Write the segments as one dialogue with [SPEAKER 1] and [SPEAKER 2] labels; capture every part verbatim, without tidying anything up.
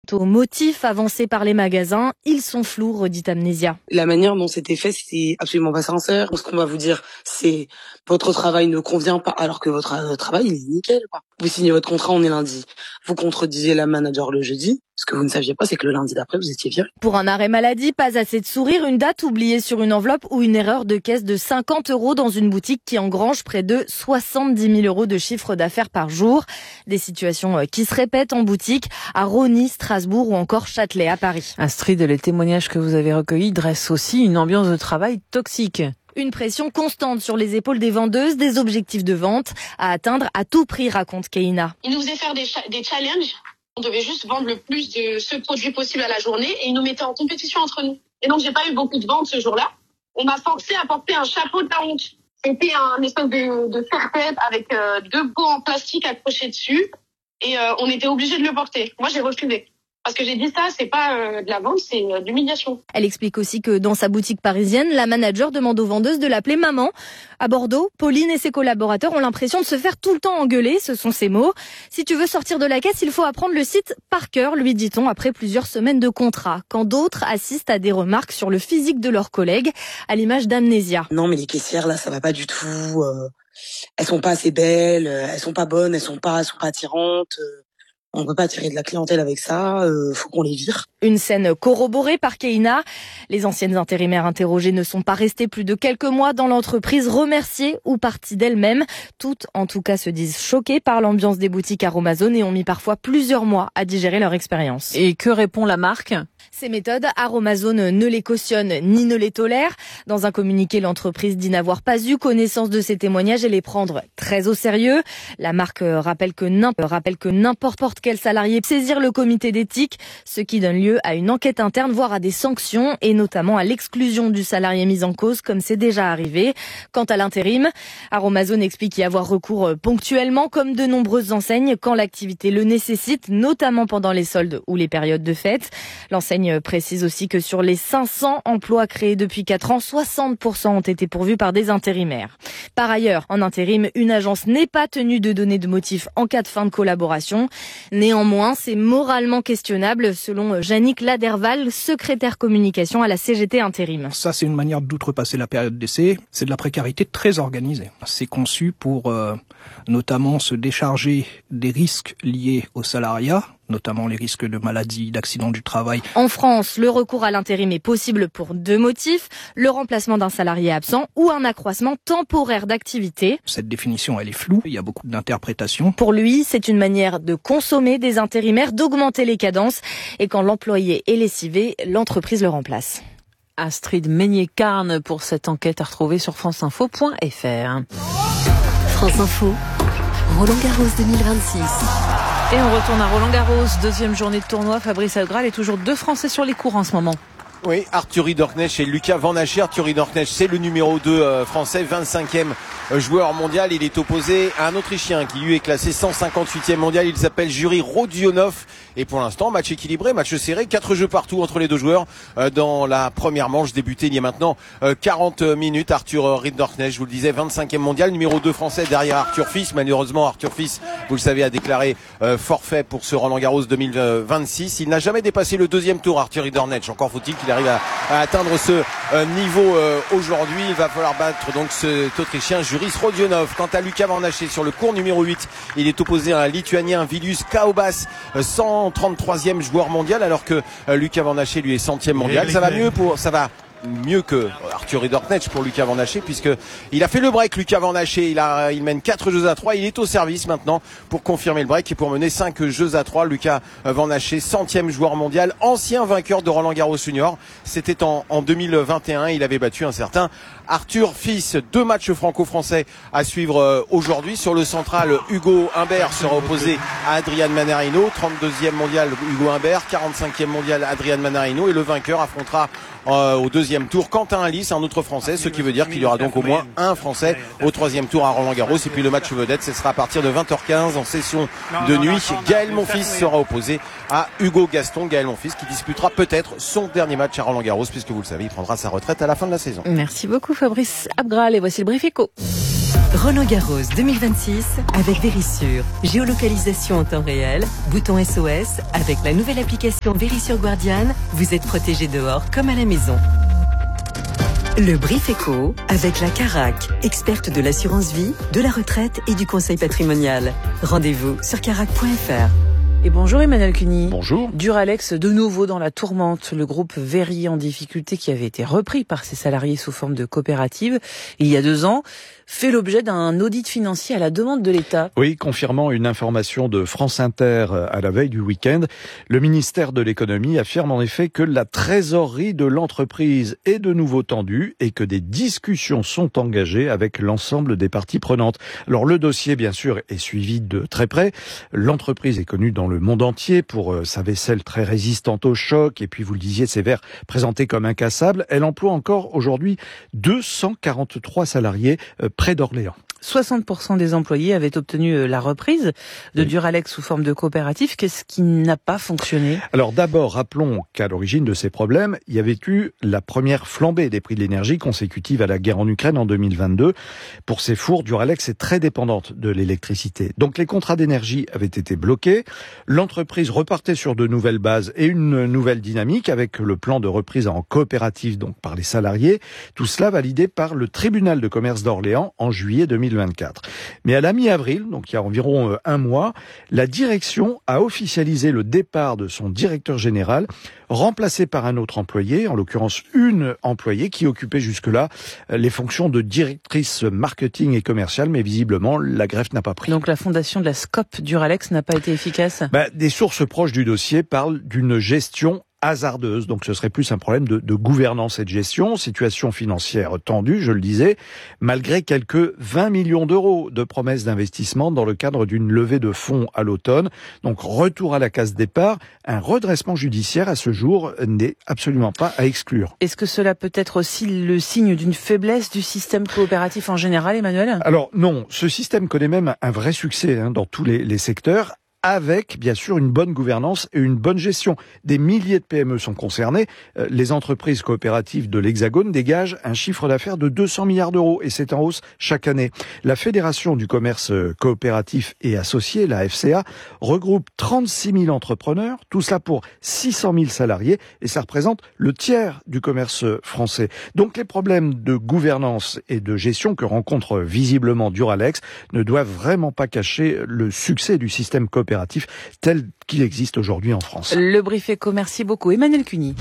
[SPEAKER 1] Aux motifs avancés par les magasins, ils sont flous, redit Amnésia.
[SPEAKER 2] La manière dont c'était fait, c'est absolument pas sincère. Ce qu'on va vous dire, c'est votre travail ne convient pas, alors que votre euh, travail, il est nickel, quoi. Vous signez votre contrat, on est lundi. Vous contredisez la manager le jeudi. Ce que vous ne saviez pas, c'est que le lundi d'après, vous étiez viré.
[SPEAKER 1] Pour un arrêt maladie, pas assez de sourire, une date oubliée sur une enveloppe ou une erreur de caisse de cinquante euros dans une boutique qui engrange près de soixante-dix mille euros de chiffre d'affaires par jour. Des situations qui se répètent en boutique à Rosny, Strasbourg ou encore Châtelet à Paris.
[SPEAKER 3] Astrid, les témoignages que vous avez recueillis dressent aussi une ambiance de travail toxique.
[SPEAKER 1] Une pression constante sur les épaules des vendeuses, des objectifs de vente à atteindre à tout prix, raconte Keïna.
[SPEAKER 4] Ils nous faisaient faire des, cha- des challenges. On devait juste vendre le plus de ce produit possible à la journée et ils nous mettaient en compétition entre nous. Et donc, j'ai pas eu beaucoup de ventes ce jour-là. On m'a forcé à porter un chapeau de la honte. C'était un espèce de, de serre-tête avec euh, deux pots en plastique accrochés dessus et euh, on était obligé de le porter. Moi, j'ai refusé. Parce que j'ai dit ça, c'est pas euh, de la vente, c'est euh, de l'humiliation.
[SPEAKER 1] Elle explique aussi que dans sa boutique parisienne, la manager demande aux vendeuses de l'appeler maman. À Bordeaux, Pauline et ses collaborateurs ont l'impression de se faire tout le temps engueuler, ce sont ses mots. Si tu veux sortir de la caisse, il faut apprendre le site par cœur, lui dit-on après plusieurs semaines de contrat. Quand d'autres assistent à des remarques sur le physique de leurs collègues, à l'image d'Amnésia.
[SPEAKER 2] Non, mais les caissières, là, ça va pas du tout. Euh, elles sont pas assez belles, elles sont pas bonnes, elles sont pas, elles sont pas attirantes. Euh. On peut pas attirer de la clientèle avec ça, euh, faut qu'on les vire.
[SPEAKER 1] Une scène corroborée par Keïna. Les anciennes intérimaires interrogées ne sont pas restées plus de quelques mois dans l'entreprise, remerciées ou parties d'elles-mêmes. Toutes, en tout cas, se disent choquées par l'ambiance des boutiques Aromazone et ont mis parfois plusieurs mois à digérer leur expérience.
[SPEAKER 3] Et que répond la marque ?
[SPEAKER 1] Ces méthodes, Aromazone ne les cautionne ni ne les tolère. Dans un communiqué, l'entreprise dit n'avoir pas eu connaissance de ces témoignages et les prendre très au sérieux. La marque rappelle que n'importe quel salarié peut saisir le comité d'éthique, ce qui donne lieu à une enquête interne, voire à des sanctions, et notamment à l'exclusion du salarié mis en cause, comme c'est déjà arrivé. Quant à l'intérim, Aromazone explique y avoir recours ponctuellement, comme de nombreuses enseignes, quand l'activité le nécessite, notamment pendant les soldes ou les périodes de fête. L'enseigne précise aussi que sur les cinq cents emplois créés depuis quatre ans, soixante pour cent ont été pourvus par des intérimaires. Par ailleurs, en intérim, une agence n'est pas tenue de donner de motifs en cas de fin de collaboration. Néanmoins, c'est moralement questionnable, selon Yannick Laderval, secrétaire communication à la C G T Intérim.
[SPEAKER 5] Ça, c'est une manière d'outrepasser la période d'essai. C'est de la précarité très organisée. C'est conçu pour euh, notamment se décharger des risques liés au salariat, notamment les risques de maladie, d'accident du travail.
[SPEAKER 1] En France, le recours à l'intérim est possible pour deux motifs, le remplacement d'un salarié absent ou un accroissement temporaire d'activité.
[SPEAKER 5] Cette définition, elle est floue, il y a beaucoup d'interprétations.
[SPEAKER 1] Pour lui, c'est une manière de consommer des intérimaires, d'augmenter les cadences, et quand l'employé est lessivé, l'entreprise le remplace.
[SPEAKER 3] Astrid Meignet-Carne pour cette enquête à retrouver sur franceinfo point f r.
[SPEAKER 6] France Info, Roland-Garros deux mille vingt-six.
[SPEAKER 3] Et on retourne à Roland-Garros, deuxième journée de tournoi. Fabrice Abgral est toujours deux Français sur les cours en ce moment.
[SPEAKER 7] Oui, Arthur Ridorknecht et Lucas Van Haché. Arthur Ridorknecht, c'est le numéro deux euh, français, vingt-cinquième joueur mondial. Il est opposé à un Autrichien qui lui est classé cent cinquante-huitième mondial. Il s'appelle Juri Rodionov. Et pour l'instant, match équilibré, match serré, quatre jeux partout entre les deux joueurs euh, dans la première manche débutée il y a maintenant euh, quarante minutes. Arthur Ridorknecht, je vous le disais, vingt-cinquième mondial, numéro deux français derrière Arthur Fils. Malheureusement, Arthur Fils, vous le savez, a déclaré euh, forfait pour ce Roland-Garros deux mille vingt-six. Il n'a jamais dépassé le deuxième tour, Arthur Ridorknecht. Encore faut-il qu'il arrive à, à atteindre ce euh, niveau euh, aujourd'hui. Il va falloir battre donc cet Autrichien Juris Rodionov. Quant à Lucas Van Haché sur le court numéro huit, il est opposé à un Lituanien Vilius Kaubas, euh, cent trente-troisième joueur mondial, alors que euh, Lucas Van Haché lui est centième mondial. Ça va mieux pour, ça va mieux que Arthur Ridorknecht pour Lucas Van Haché, puisque il a fait le break. Lucas Van Haché, il a, il mène quatre jeux à trois. Il est au service maintenant pour confirmer le break et pour mener cinq jeux à trois. Lucas Van Haché, centième joueur mondial, ancien vainqueur de Roland Garros Junior. C'était en, en deux mille vingt et un. Il avait battu un certain Arthur Fils. Deux matchs franco-français à suivre aujourd'hui. Sur le central, Hugo Humbert sera opposé à Adrian Manarino, trente-deuxième mondial Hugo Humbert, quarante-cinquième mondial Adrian Manarino, et le vainqueur affrontera euh, au deuxième tour Quentin Alice, un autre Français, ce qui veut dire qu'il y aura donc au moins un Français au troisième tour à Roland-Garros. Et puis le match vedette, ce sera à partir de vingt heures quinze en session de nuit. Gaël Monfils sera opposé à Hugo Gaston. Gaël Monfils qui disputera peut-être son dernier match à Roland-Garros, puisque vous le savez, il prendra sa retraite à la fin de la saison.
[SPEAKER 3] Merci beaucoup Fabrice Abgral, et voici le brief éco.
[SPEAKER 6] Roland Garros deux mille vingt-six avec Vérissure. Géolocalisation en temps réel, bouton S O S, avec la nouvelle application Vérissure Guardian, vous êtes protégé dehors comme à la maison. Le Brief Éco avec la Carac, experte de l'assurance vie, de la retraite et du conseil patrimonial. Rendez-vous sur carac point f r.
[SPEAKER 3] Et bonjour Emmanuel Cuny.
[SPEAKER 8] Bonjour.
[SPEAKER 3] Duralex de nouveau dans la tourmente. Le groupe Véry en difficulté qui avait été repris par ses salariés sous forme de coopérative il y a deux ans fait l'objet d'un audit financier à la demande de l'État.
[SPEAKER 8] Oui, confirmant une information de France Inter à la veille du week-end, le ministère de l'économie affirme en effet que la trésorerie de l'entreprise est de nouveau tendue et que des discussions sont engagées avec l'ensemble des parties prenantes. Alors le dossier, bien sûr, est suivi de très près. L'entreprise est connue dans le monde entier pour sa vaisselle très résistante au choc et puis, vous le disiez, ses verres présentés comme incassables. Elle emploie encore aujourd'hui deux cent quarante-trois salariés près d'Orléans.
[SPEAKER 3] soixante pour cent des employés avaient obtenu la reprise de oui. Duralex sous forme de coopérative. Qu'est-ce qui n'a pas fonctionné ?
[SPEAKER 8] Alors d'abord, rappelons qu'à l'origine de ces problèmes, il y avait eu la première flambée des prix de l'énergie consécutive à la guerre en Ukraine en deux mille vingt-deux. Pour ces fours, Duralex est très dépendante de l'électricité. Donc les contrats d'énergie avaient été bloqués. L'entreprise repartait sur de nouvelles bases et une nouvelle dynamique avec le plan de reprise en coopérative, donc par les salariés. Tout cela validé par le tribunal de commerce d'Orléans en juillet deux mille vingt-quatre. Mais à la mi-avril, donc il y a environ un mois, la direction a officialisé le départ de son directeur général, remplacé par un autre employé, en l'occurrence une employée qui occupait jusque-là les fonctions de directrice marketing et commerciale, mais visiblement la greffe n'a pas pris.
[SPEAKER 3] Donc la fondation de la Scope Duralex n'a pas été efficace ?
[SPEAKER 8] Bah, des sources proches du dossier parlent d'une gestion hasardeuse, donc ce serait plus un problème de, de gouvernance et de gestion, situation financière tendue, je le disais, malgré quelques vingt millions d'euros de promesses d'investissement dans le cadre d'une levée de fonds à l'automne. Donc retour à la case départ, un redressement judiciaire à ce jour n'est absolument pas à exclure.
[SPEAKER 3] Est-ce que cela peut être aussi le signe d'une faiblesse du système coopératif en général, Emmanuel ?
[SPEAKER 8] Alors non, ce système connaît même un vrai succès hein, dans tous les, les secteurs, avec, bien sûr, une bonne gouvernance et une bonne gestion. Des milliers de P M E sont concernées. Les entreprises coopératives de l'Hexagone dégagent un chiffre d'affaires de deux cents milliards d'euros et c'est en hausse chaque année. La Fédération du commerce coopératif et associé, la F C A, regroupe trente-six mille entrepreneurs, tout cela pour six cent mille salariés et ça représente le tiers du commerce français. Donc les problèmes de gouvernance et de gestion que rencontre visiblement Duralex ne doivent vraiment pas cacher le succès du système coopératif tel qu'il existe aujourd'hui en France.
[SPEAKER 3] Le Brief Éco, merci beaucoup. Emmanuel Cuny.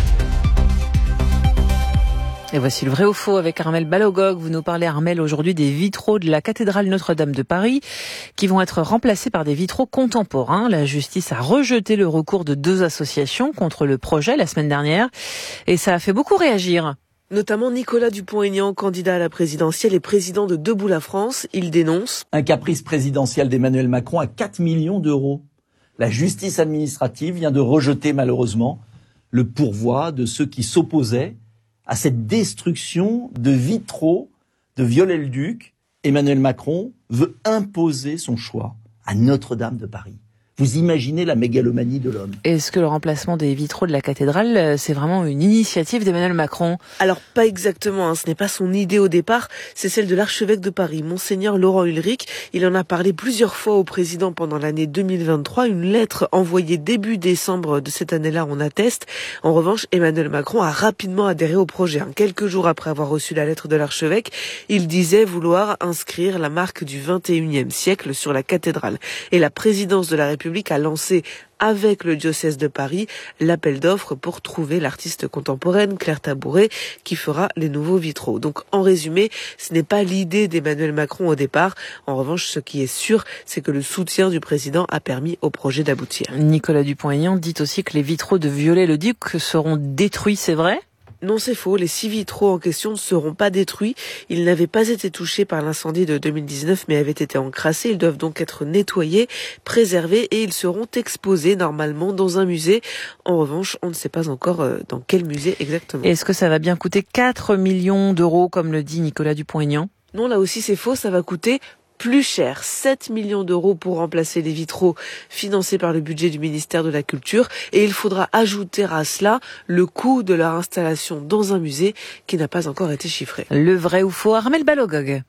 [SPEAKER 3] Et voici le vrai ou faux avec Armelle Balogog. Vous nous parlez, Armelle, aujourd'hui des vitraux de la cathédrale Notre-Dame de Paris qui vont être remplacés par des vitraux contemporains. La justice a rejeté le recours de deux associations contre le projet la semaine dernière et ça a fait beaucoup réagir.
[SPEAKER 9] Notamment Nicolas Dupont-Aignan, candidat à la présidentielle et président de Debout la France. Il dénonce
[SPEAKER 10] un caprice présidentiel d'Emmanuel Macron à quatre millions d'euros. La justice administrative vient de rejeter malheureusement le pourvoi de ceux qui s'opposaient à cette destruction de vitraux de Viollet-le-Duc. Emmanuel Macron veut imposer son choix à Notre-Dame de Paris. Vous imaginez la mégalomanie de l'homme.
[SPEAKER 3] Est-ce que le remplacement des vitraux de la cathédrale, c'est vraiment une initiative d'Emmanuel Macron ?
[SPEAKER 9] Alors, pas exactement, hein. Ce n'est pas son idée au départ, c'est celle de l'archevêque de Paris, Monseigneur Laurent Ulrich. Il en a parlé plusieurs fois au président pendant l'année deux mille vingt-trois. Une lettre envoyée début décembre de cette année-là en atteste. En revanche, Emmanuel Macron a rapidement adhéré au projet. Quelques jours après avoir reçu la lettre de l'archevêque, il disait vouloir inscrire la marque du vingt et unième siècle sur la cathédrale. Et la présidence de la République a lancé avec le diocèse de Paris l'appel d'offres pour trouver l'artiste contemporaine Claire Tabouret qui fera les nouveaux vitraux. Donc en résumé, ce n'est pas l'idée d'Emmanuel Macron au départ. En revanche, ce qui est sûr, c'est que le soutien du président a permis au projet d'aboutir.
[SPEAKER 3] Nicolas Dupont-Aignan dit aussi que les vitraux de Viollet-le-Duc seront détruits, c'est vrai ?
[SPEAKER 9] Non, c'est faux. Les six vitraux en question ne seront pas détruits. Ils n'avaient pas été touchés par l'incendie de deux mille dix-neuf, mais avaient été encrassés. Ils doivent donc être nettoyés, préservés et ils seront exposés normalement dans un musée. En revanche, on ne sait pas encore dans quel musée exactement.
[SPEAKER 3] Est-ce que ça va bien coûter quatre millions d'euros, comme le dit Nicolas Dupont-Aignan ?
[SPEAKER 9] Non, là aussi c'est faux. Ça va coûter plus cher, sept millions d'euros pour remplacer les vitraux financés par le budget du ministère de la Culture. Et il faudra ajouter à cela le coût de leur installation dans un musée qui n'a pas encore été chiffré.
[SPEAKER 3] Le vrai ou faux, Armelle Balogog.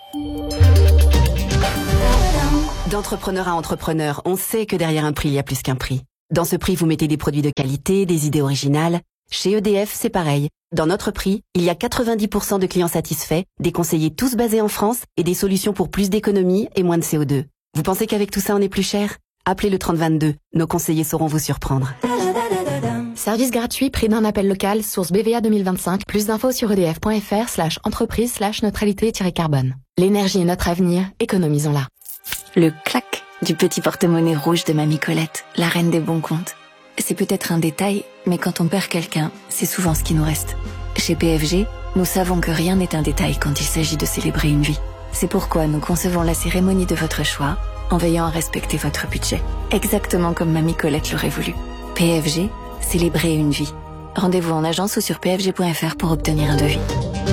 [SPEAKER 11] D'entrepreneur à entrepreneur, on sait que derrière un prix, il y a plus qu'un prix. Dans ce prix, vous mettez des produits de qualité, des idées originales. Chez E D F, c'est pareil. Dans notre prix, il y a quatre-vingt-dix pour cent de clients satisfaits, des conseillers tous basés en France et des solutions pour plus d'économie et moins de C O deux. Vous pensez qu'avec tout ça, on est plus cher ? Appelez le trente vingt-deux. Nos conseillers sauront vous surprendre.
[SPEAKER 12] Service gratuit, prix d'un appel local, source B V A deux mille vingt-cinq. Plus d'infos sur edf.fr slash entreprise slash neutralité-carbone. L'énergie est notre avenir, économisons-la.
[SPEAKER 13] Le clac du petit porte-monnaie rouge de Mamie Colette, la reine des bons comptes. C'est peut-être un détail, mais quand on perd quelqu'un, c'est souvent ce qui nous reste. Chez P F G, nous savons que rien n'est un détail quand il s'agit de célébrer une vie. C'est pourquoi nous concevons la cérémonie de votre choix en veillant à respecter votre budget. Exactement comme Mamie Colette l'aurait voulu. P F G, célébrer une vie. Rendez-vous en agence ou sur p f g point f r pour obtenir un devis.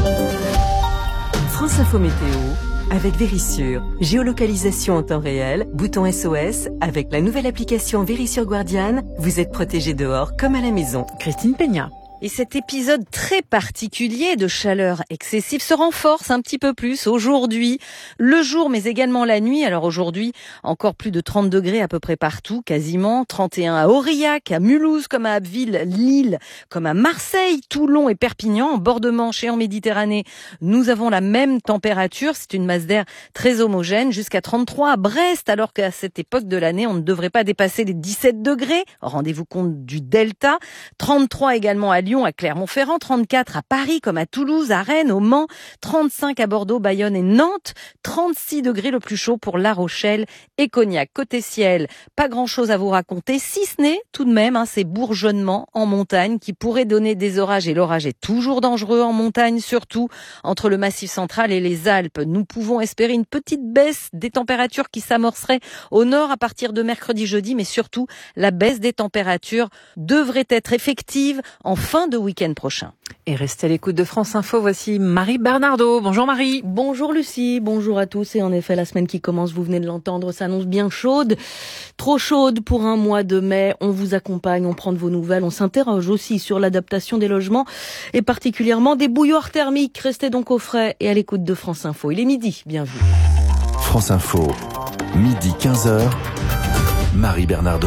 [SPEAKER 6] France Info Météo avec Vérissure. Géolocalisation en temps réel, bouton S O S. Avec la nouvelle application Vérissure Guardian, vous êtes protégé dehors comme à la maison.
[SPEAKER 3] Christine Peña.
[SPEAKER 1] Et cet épisode très particulier de chaleur excessive se renforce un petit peu plus aujourd'hui, le jour mais également la nuit. Alors aujourd'hui, encore plus de trente degrés à peu près partout, quasiment. trente et un à Aurillac, à Mulhouse, comme à Abbeville, Lille, comme à Marseille, Toulon et Perpignan. En bord de Manche et en Méditerranée, nous avons la même température. C'est une masse d'air très homogène, jusqu'à trente-trois à Brest, alors qu'à cette époque de l'année, on ne devrait pas dépasser les dix-sept degrés. Rendez-vous compte du delta. trente-trois également à Lyon, à Clermont-Ferrand, trente-quatre à Paris comme à Toulouse, à Rennes, au Mans, trente-cinq à Bordeaux, Bayonne et Nantes, trente-six degrés le plus chaud pour La Rochelle et Cognac. Côté ciel, pas grand-chose à vous raconter, si ce n'est tout de même hein, ces bourgeonnements en montagne qui pourraient donner des orages, et l'orage est toujours dangereux en montagne, surtout entre le Massif central et les Alpes. Nous pouvons espérer une petite baisse des températures qui s'amorcerait au nord à partir de mercredi, jeudi, mais surtout la baisse des températures devrait être effective en fin de week-end prochain.
[SPEAKER 3] Et restez à l'écoute de France Info, voici Marie Bernardo. Bonjour Marie.
[SPEAKER 14] Bonjour Lucie, bonjour à tous. Et en effet, la semaine qui commence, vous venez de l'entendre, s'annonce bien chaude. Trop chaude pour un mois de mai. On vous accompagne, on prend de vos nouvelles. On s'interroge aussi sur l'adaptation des logements et particulièrement des bouilloires thermiques. Restez donc au frais et à l'écoute de France Info. Il est midi, bienvenue.
[SPEAKER 15] France Info, midi quinze heures, Marie Bernardo.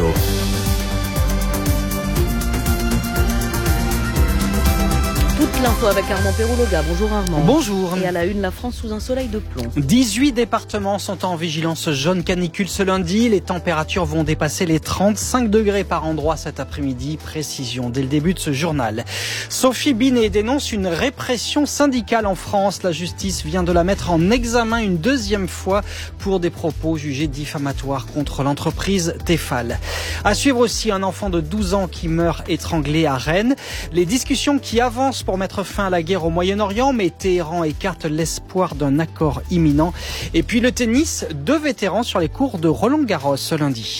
[SPEAKER 14] Toute l'info avec Armand Perrou-Loga. Bonjour Armand.
[SPEAKER 16] Bonjour.
[SPEAKER 14] Et à la une, la France sous un soleil de plomb.
[SPEAKER 16] dix-huit départements sont en vigilance jaune canicule ce lundi. Les températures vont dépasser les trente-cinq degrés par endroit cet après-midi. Précision dès le début de ce journal. Sophie Binet dénonce une répression syndicale en France. La justice vient de la mettre en examen une deuxième fois pour des propos jugés diffamatoires contre l'entreprise Tefal. À suivre aussi un enfant de douze ans qui meurt étranglé à Rennes. Les discussions qui avancent pour mettre fin à la guerre au Moyen-Orient, mais Téhéran écarte l'espoir d'un accord imminent. Et puis le tennis, deux vétérans sur les cours de Roland-Garros ce lundi.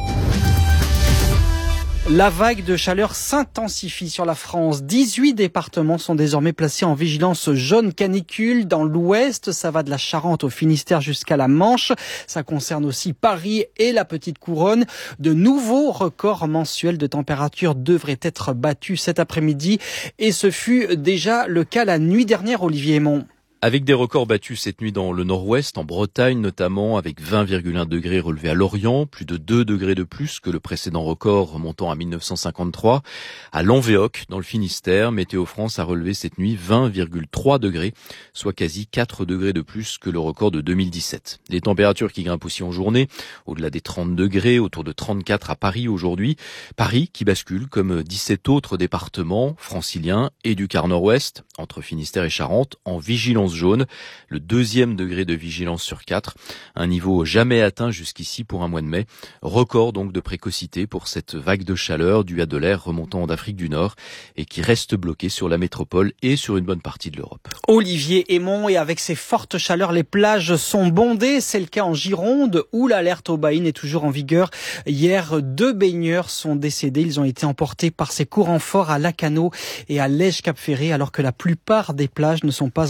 [SPEAKER 16] La vague de chaleur s'intensifie sur la France. dix-huit départements sont désormais placés en vigilance jaune canicule. Dans l'ouest, ça va de la Charente au Finistère jusqu'à la Manche. Ça concerne aussi Paris et la Petite Couronne. De nouveaux records mensuels de température devraient être battus cet après-midi. Et ce fut déjà le cas la nuit dernière, Olivier Aymon.
[SPEAKER 17] Avec des records battus cette nuit dans le nord-ouest, en Bretagne notamment, avec vingt virgule un degrés relevés à Lorient, plus de deux degrés de plus que le précédent record remontant à mille neuf cent cinquante-trois. À Lanvéoc, dans le Finistère, Météo France a relevé cette nuit vingt virgule trois degrés, soit quasi quatre degrés de plus que le record de deux mille dix-sept. Les températures qui grimpent aussi en journée, au-delà des trente degrés, autour de trente-quatre à Paris aujourd'hui. Paris qui bascule comme dix-sept autres départements franciliens et du quart nord-ouest, entre Finistère et Charente, en vigilance jaune, le deuxième degré de vigilance sur quatre, un niveau jamais atteint jusqu'ici pour un mois de mai. Record donc de précocité pour cette vague de chaleur due à de l'air remontant d'Afrique du Nord et qui reste bloquée sur la métropole et sur une bonne partie de l'Europe.
[SPEAKER 16] Olivier Aymon, et avec ces fortes chaleurs, les plages sont bondées. C'est le cas en Gironde où l'alerte aux baïnes est toujours en vigueur. Hier, deux baigneurs sont décédés. Ils ont été emportés par ces courants forts à Lacanau et à Lège-Cap-Ferré alors que la plupart des plages ne sont pas encore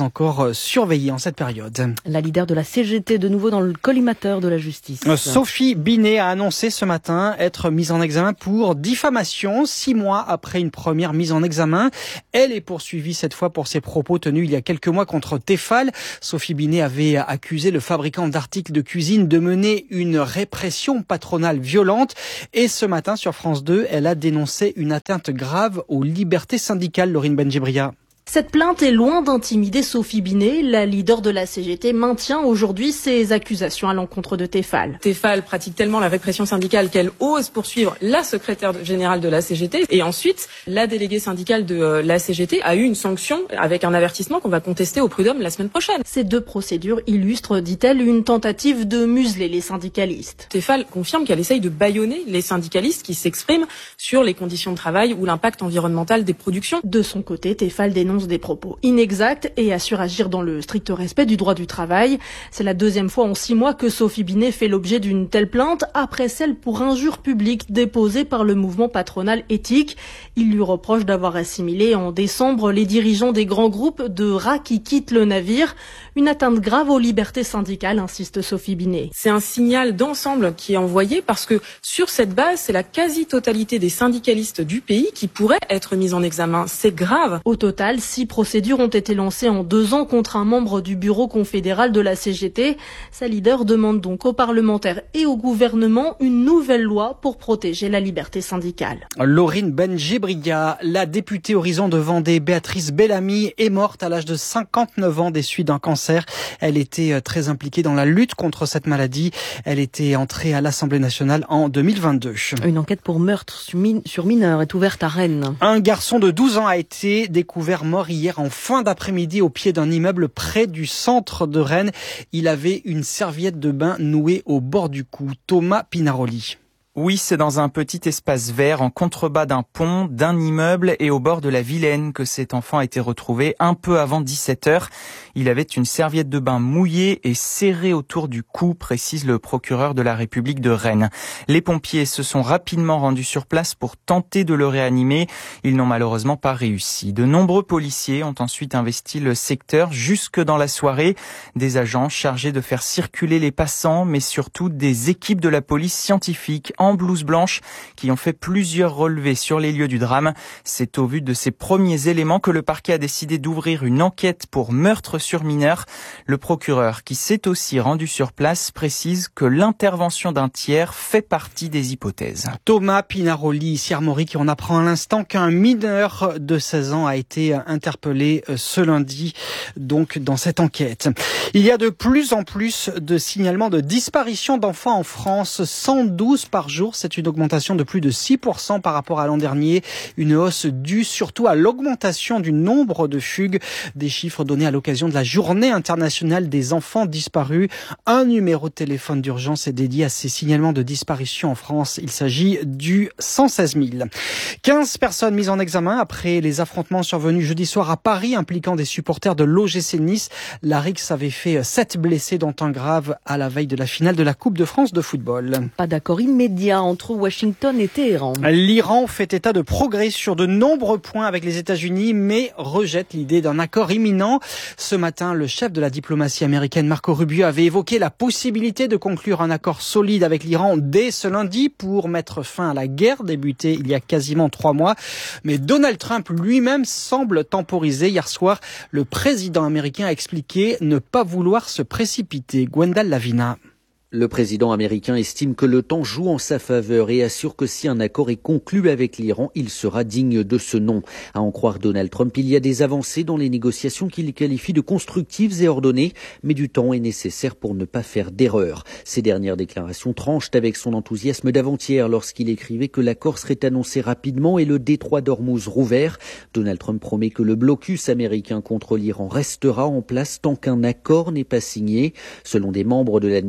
[SPEAKER 16] toujours surveillés en cette période.
[SPEAKER 14] La leader de la C G T de nouveau dans le collimateur de la justice.
[SPEAKER 16] Sophie Binet a annoncé ce matin être mise en examen pour diffamation, six mois après une première mise en examen. Elle est poursuivie cette fois pour ses propos tenus il y a quelques mois contre Tefal. Sophie Binet avait accusé le fabricant d'articles de cuisine de mener une répression patronale violente. Et ce matin, sur France deux, elle a dénoncé une atteinte grave aux libertés syndicales. Laurine Benjibria.
[SPEAKER 18] Cette plainte est loin d'intimider Sophie Binet. La leader de la C G T maintient aujourd'hui ses accusations à l'encontre de Tefal.
[SPEAKER 19] Tefal pratique tellement la répression syndicale qu'elle ose poursuivre la secrétaire générale de la C G T. Et ensuite, la déléguée syndicale de la C G T a eu une sanction avec un avertissement qu'on va contester au prud'homme la semaine prochaine.
[SPEAKER 18] Ces deux procédures illustrent, dit-elle, une tentative de museler les syndicalistes.
[SPEAKER 19] Tefal confirme qu'elle essaye de bâillonner les syndicalistes qui s'expriment sur les conditions de travail ou l'impact environnemental des productions.
[SPEAKER 18] De son côté, Tefal dénonce des propos inexacts et assure agir dans le strict respect du droit du travail. C'est la deuxième fois en six mois que Sophie Binet fait l'objet d'une telle plainte, après celle pour injure publique déposée par le mouvement patronal éthique. Il lui reproche d'avoir assimilé en décembre les dirigeants des grands groupes de rats qui quittent le navire. Une atteinte grave aux libertés syndicales, insiste Sophie Binet.
[SPEAKER 19] C'est un signal d'ensemble qui est envoyé parce que sur cette base, c'est la quasi-totalité des syndicalistes du pays qui pourraient être mis en examen. C'est grave.
[SPEAKER 18] Au total, six procédures ont été lancées en deux ans contre un membre du bureau confédéral de la C G T. Sa leader demande donc aux parlementaires et au gouvernement une nouvelle loi pour protéger la liberté syndicale.
[SPEAKER 16] Laurine Benjibria, la députée Horizon de Vendée, Béatrice Bellamy, est morte à l'âge de cinquante-neuf ans des suites d'un cancer. Elle était très impliquée dans la lutte contre cette maladie. Elle était entrée à l'Assemblée nationale en deux mille vingt-deux.
[SPEAKER 14] Une enquête pour meurtre sur mineur est ouverte à Rennes.
[SPEAKER 16] Un garçon de douze ans a été découvert mort hier en fin d'après-midi au pied d'un immeuble près du centre de Rennes. Il avait une serviette de bain nouée au bord du cou. Thomas Pinaroli.
[SPEAKER 20] Oui, c'est dans un petit espace vert en contrebas d'un pont, d'un immeuble et au bord de la Vilaine que cet enfant a été retrouvé un peu avant dix-sept heures. Il avait une serviette de bain mouillée et serrée autour du cou, précise le procureur de la République de Rennes. Les pompiers se sont rapidement rendus sur place pour tenter de le réanimer. Ils n'ont malheureusement pas réussi. De nombreux policiers ont ensuite investi le secteur jusque dans la soirée. Des agents chargés de faire circuler les passants, mais surtout des équipes de la police scientifique en blouse blanche qui ont fait plusieurs relevés sur les lieux du drame. C'est au vu de ces premiers éléments que le parquet a décidé d'ouvrir une enquête pour meurtre sur mineur. Le procureur, qui s'est aussi rendu sur place, précise que l'intervention d'un tiers fait partie des hypothèses.
[SPEAKER 16] Thomas Pinaroli, ici Armorique, on apprend à l'instant qu'un mineur de seize ans a été interpellé ce lundi, donc dans cette enquête. Il y a de plus en plus de signalements de disparition d'enfants en France, cent douze par jour. C'est une augmentation de plus de six pour cent par rapport à l'an dernier. Une hausse due surtout à l'augmentation du nombre de fugues. Des chiffres donnés à l'occasion de la Journée internationale des enfants disparus. Un numéro de téléphone d'urgence est dédié à ces signalements de disparition en France. Il s'agit du cent seize mille. quinze personnes mises en examen après les affrontements survenus jeudi soir à Paris impliquant des supporters de l'O G C Nice. La Rix avait fait sept blessés dont un grave à la veille de la finale de la Coupe de France de football.
[SPEAKER 14] Pas d'accord immédiat entre Washington et Téhéran.
[SPEAKER 16] L'Iran fait état de progrès sur de nombreux points avec les États-Unis, mais rejette l'idée d'un accord imminent. Ce matin, le chef de la diplomatie américaine, Marco Rubio, avait évoqué la possibilité de conclure un accord solide avec l'Iran dès ce lundi pour mettre fin à la guerre débutée il y a quasiment trois mois. Mais Donald Trump lui-même semble temporiser. Hier soir, le président américain a expliqué ne pas vouloir se précipiter. Gwendal Lavina.
[SPEAKER 21] Le président américain estime que le temps joue en sa faveur et assure que si un accord est conclu avec l'Iran, il sera digne de ce nom. À en croire Donald Trump, il y a des avancées dans les négociations qu'il qualifie de constructives et ordonnées, mais du temps est nécessaire pour ne pas faire d'erreur. Ces dernières déclarations tranchent avec son enthousiasme d'avant-hier lorsqu'il écrivait que l'accord serait annoncé rapidement et le détroit d'Ormuz rouvert. Donald Trump promet que le blocus américain contre l'Iran restera en place tant qu'un accord n'est pas signé. Selon des membres de l'administration,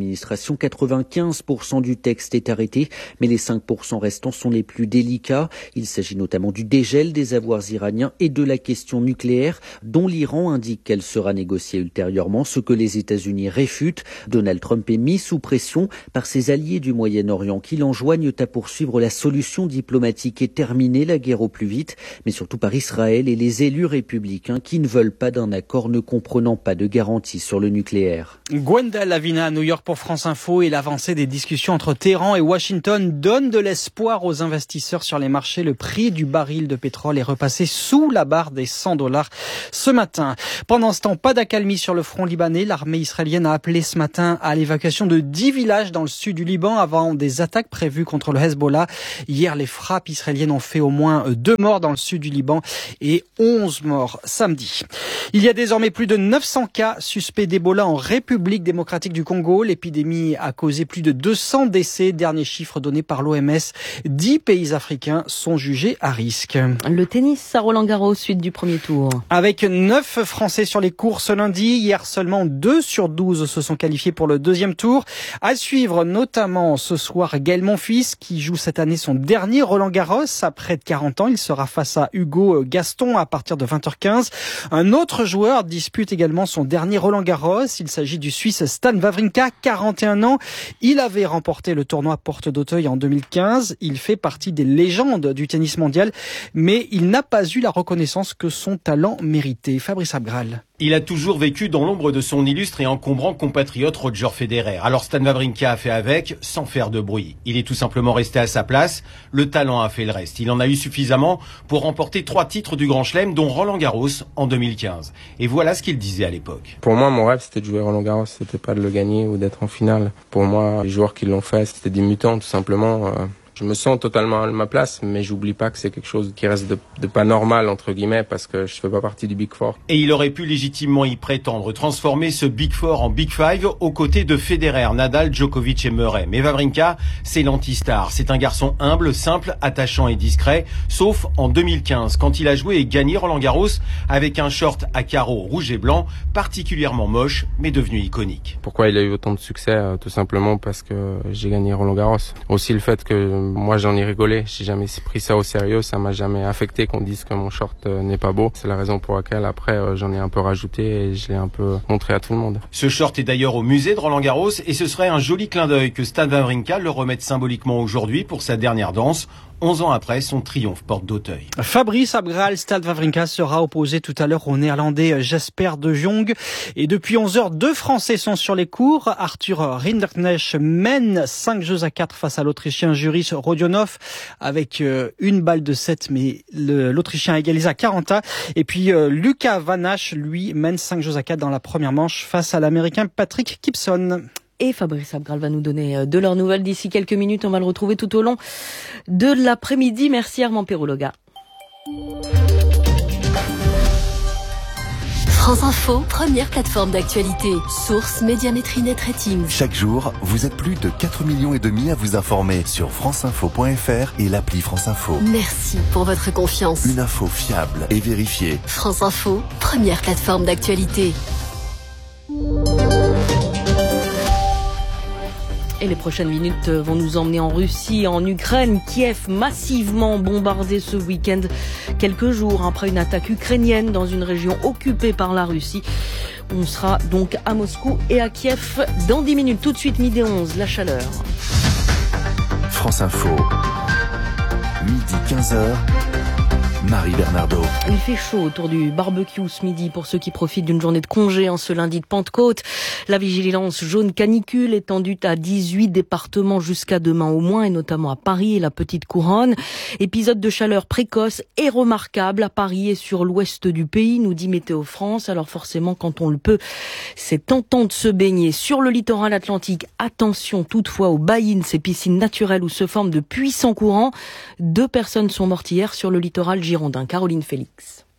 [SPEAKER 21] rédaction, quatre-vingt-quinze pour cent du texte est arrêté, mais les cinq pour cent restants sont les plus délicats. Il s'agit notamment du dégel des avoirs iraniens et de la question nucléaire, dont l'Iran indique qu'elle sera négociée ultérieurement, ce que les États-Unis réfutent. Donald Trump est mis sous pression par ses alliés du Moyen-Orient qui l'enjoignent à poursuivre la solution diplomatique et terminer la guerre au plus vite, mais surtout par Israël et les élus républicains qui ne veulent pas d'un accord ne comprenant pas de garantie sur le nucléaire.
[SPEAKER 16] Gwenda Lavina à New York pour France Info et l'avancée des discussions entre Téhéran et Washington donne de l'espoir aux investisseurs sur les marchés. Le prix du baril de pétrole est repassé sous la barre des cent dollars ce matin. Pendant ce temps, pas d'accalmie sur le front libanais. L'armée israélienne a appelé ce matin à l'évacuation de dix villages dans le sud du Liban avant des attaques prévues contre le Hezbollah. Hier, les frappes israéliennes ont fait au moins deux morts dans le sud du Liban et onze morts samedi. Il y a désormais plus de neuf cents cas suspects d'Ebola en République démocratique du Congo. L'épidémie a causé plus de deux cents décès. Dernier chiffre donné par l'O M S. dix pays africains sont jugés à risque.
[SPEAKER 14] Le tennis à Roland-Garros, suite du premier tour.
[SPEAKER 16] Avec neuf Français sur les courses lundi, hier seulement deux sur douze se sont qualifiés pour le deuxième tour. À suivre notamment ce soir Gaël Monfils qui joue cette année son dernier Roland-Garros à près de quarante ans. Il sera face à Hugo Gaston à partir de vingt heures quinze. Un autre joueur dispute également son dernier Roland-Garros. Il s'agit du Suisse Stan Wawrinka, quarante et un ans. Il avait remporté le tournoi Porte d'Auteuil en deux mille quinze. Il fait partie des légendes du tennis mondial, mais il n'a pas eu la reconnaissance que son talent méritait. Fabrice Abgral.
[SPEAKER 7] Il a toujours vécu dans l'ombre de son illustre et encombrant compatriote Roger Federer. Alors Stan Wawrinka a fait avec, sans faire de bruit. Il est tout simplement resté à sa place. Le talent a fait le reste. Il en a eu suffisamment pour remporter trois titres du Grand Chelem, dont Roland-Garros en deux mille quinze. Et voilà ce qu'il disait à l'époque.
[SPEAKER 4] Pour moi, mon rêve, c'était de jouer Roland-Garros. C'était pas de le gagner ou d'être en finale. Pour moi, les joueurs qui l'ont fait, c'était des mutants, tout simplement. Je me sens totalement à ma place, mais j'oublie pas que c'est quelque chose qui reste de, de pas normal, entre guillemets, parce que je fais pas partie du Big Four.
[SPEAKER 7] Et il aurait pu légitimement y prétendre, transformer ce Big Four en Big Five aux côtés de Federer, Nadal, Djokovic et Murray. Mais Wawrinka, c'est l'anti-star. C'est un garçon humble, simple, attachant et discret, sauf en deux mille quinze, quand il a joué et gagné Roland-Garros avec un short à carreaux rouge et blanc, particulièrement moche, mais devenu iconique.
[SPEAKER 4] Pourquoi il a eu autant de succès? Tout simplement parce que j'ai gagné Roland-Garros. Aussi le fait que moi j'en ai rigolé, j'ai jamais pris ça au sérieux, ça m'a jamais affecté qu'on dise que mon short n'est pas beau. C'est la raison pour laquelle après j'en ai un peu rajouté et je l'ai un peu montré à tout le monde.
[SPEAKER 7] Ce short est d'ailleurs au musée de Roland-Garros et ce serait un joli clin d'œil que Stan Wawrinka le remette symboliquement aujourd'hui pour sa dernière danse. onze ans après son triomphe Porte d'Auteuil.
[SPEAKER 16] Fabrice Abgral, Stan Wawrinka sera opposé tout à l'heure au néerlandais Jesper de Jong. Et depuis onze heures, deux Français sont sur les cours. Arthur Rinderknecht mène cinq jeux à quatre face à l'Autrichien Juris Rodionov avec une balle de sept, mais l'Autrichien a égalisé à quarante. Et puis Lucas Van Hache, lui, mène cinq jeux à quatre dans la première manche face à l'Américain Patrick Gibson.
[SPEAKER 14] Et Fabrice Abgral va nous donner de leurs nouvelles d'ici quelques minutes. On va le retrouver tout au long de l'après-midi. Merci Armand Perrologa.
[SPEAKER 22] France Info, première plateforme d'actualité. Source Médiamétrie Net Ratings.
[SPEAKER 15] Chaque jour, vous êtes plus de quatre millions et demi à vous informer sur franceinfo point f r et l'appli France Info.
[SPEAKER 22] Merci pour votre confiance.
[SPEAKER 15] Une info fiable et vérifiée.
[SPEAKER 22] France Info, première plateforme d'actualité.
[SPEAKER 14] Et les prochaines minutes vont nous emmener en Russie, en Ukraine. Kiev massivement bombardé ce week-end, quelques jours après une attaque ukrainienne dans une région occupée par la Russie. On sera donc à Moscou et à Kiev dans dix minutes. Tout de suite, midi onze, la chaleur.
[SPEAKER 15] France Info, midi quinze heures. Marie Bernardo.
[SPEAKER 14] Il fait chaud autour du barbecue ce midi pour ceux qui profitent d'une journée de congé en ce lundi de Pentecôte. La vigilance jaune canicule étendue à dix-huit départements jusqu'à demain au moins, et notamment à Paris et la Petite Couronne. Épisode de chaleur précoce et remarquable à Paris et sur l'ouest du pays, nous dit Météo France. Alors forcément, quand on le peut, c'est tentant de se baigner. Sur le littoral atlantique, attention toutefois aux baïnes, ces piscines naturelles où se forment de puissants courants. Deux personnes sont mortes hier sur le littoral girondin. Caroline Félix.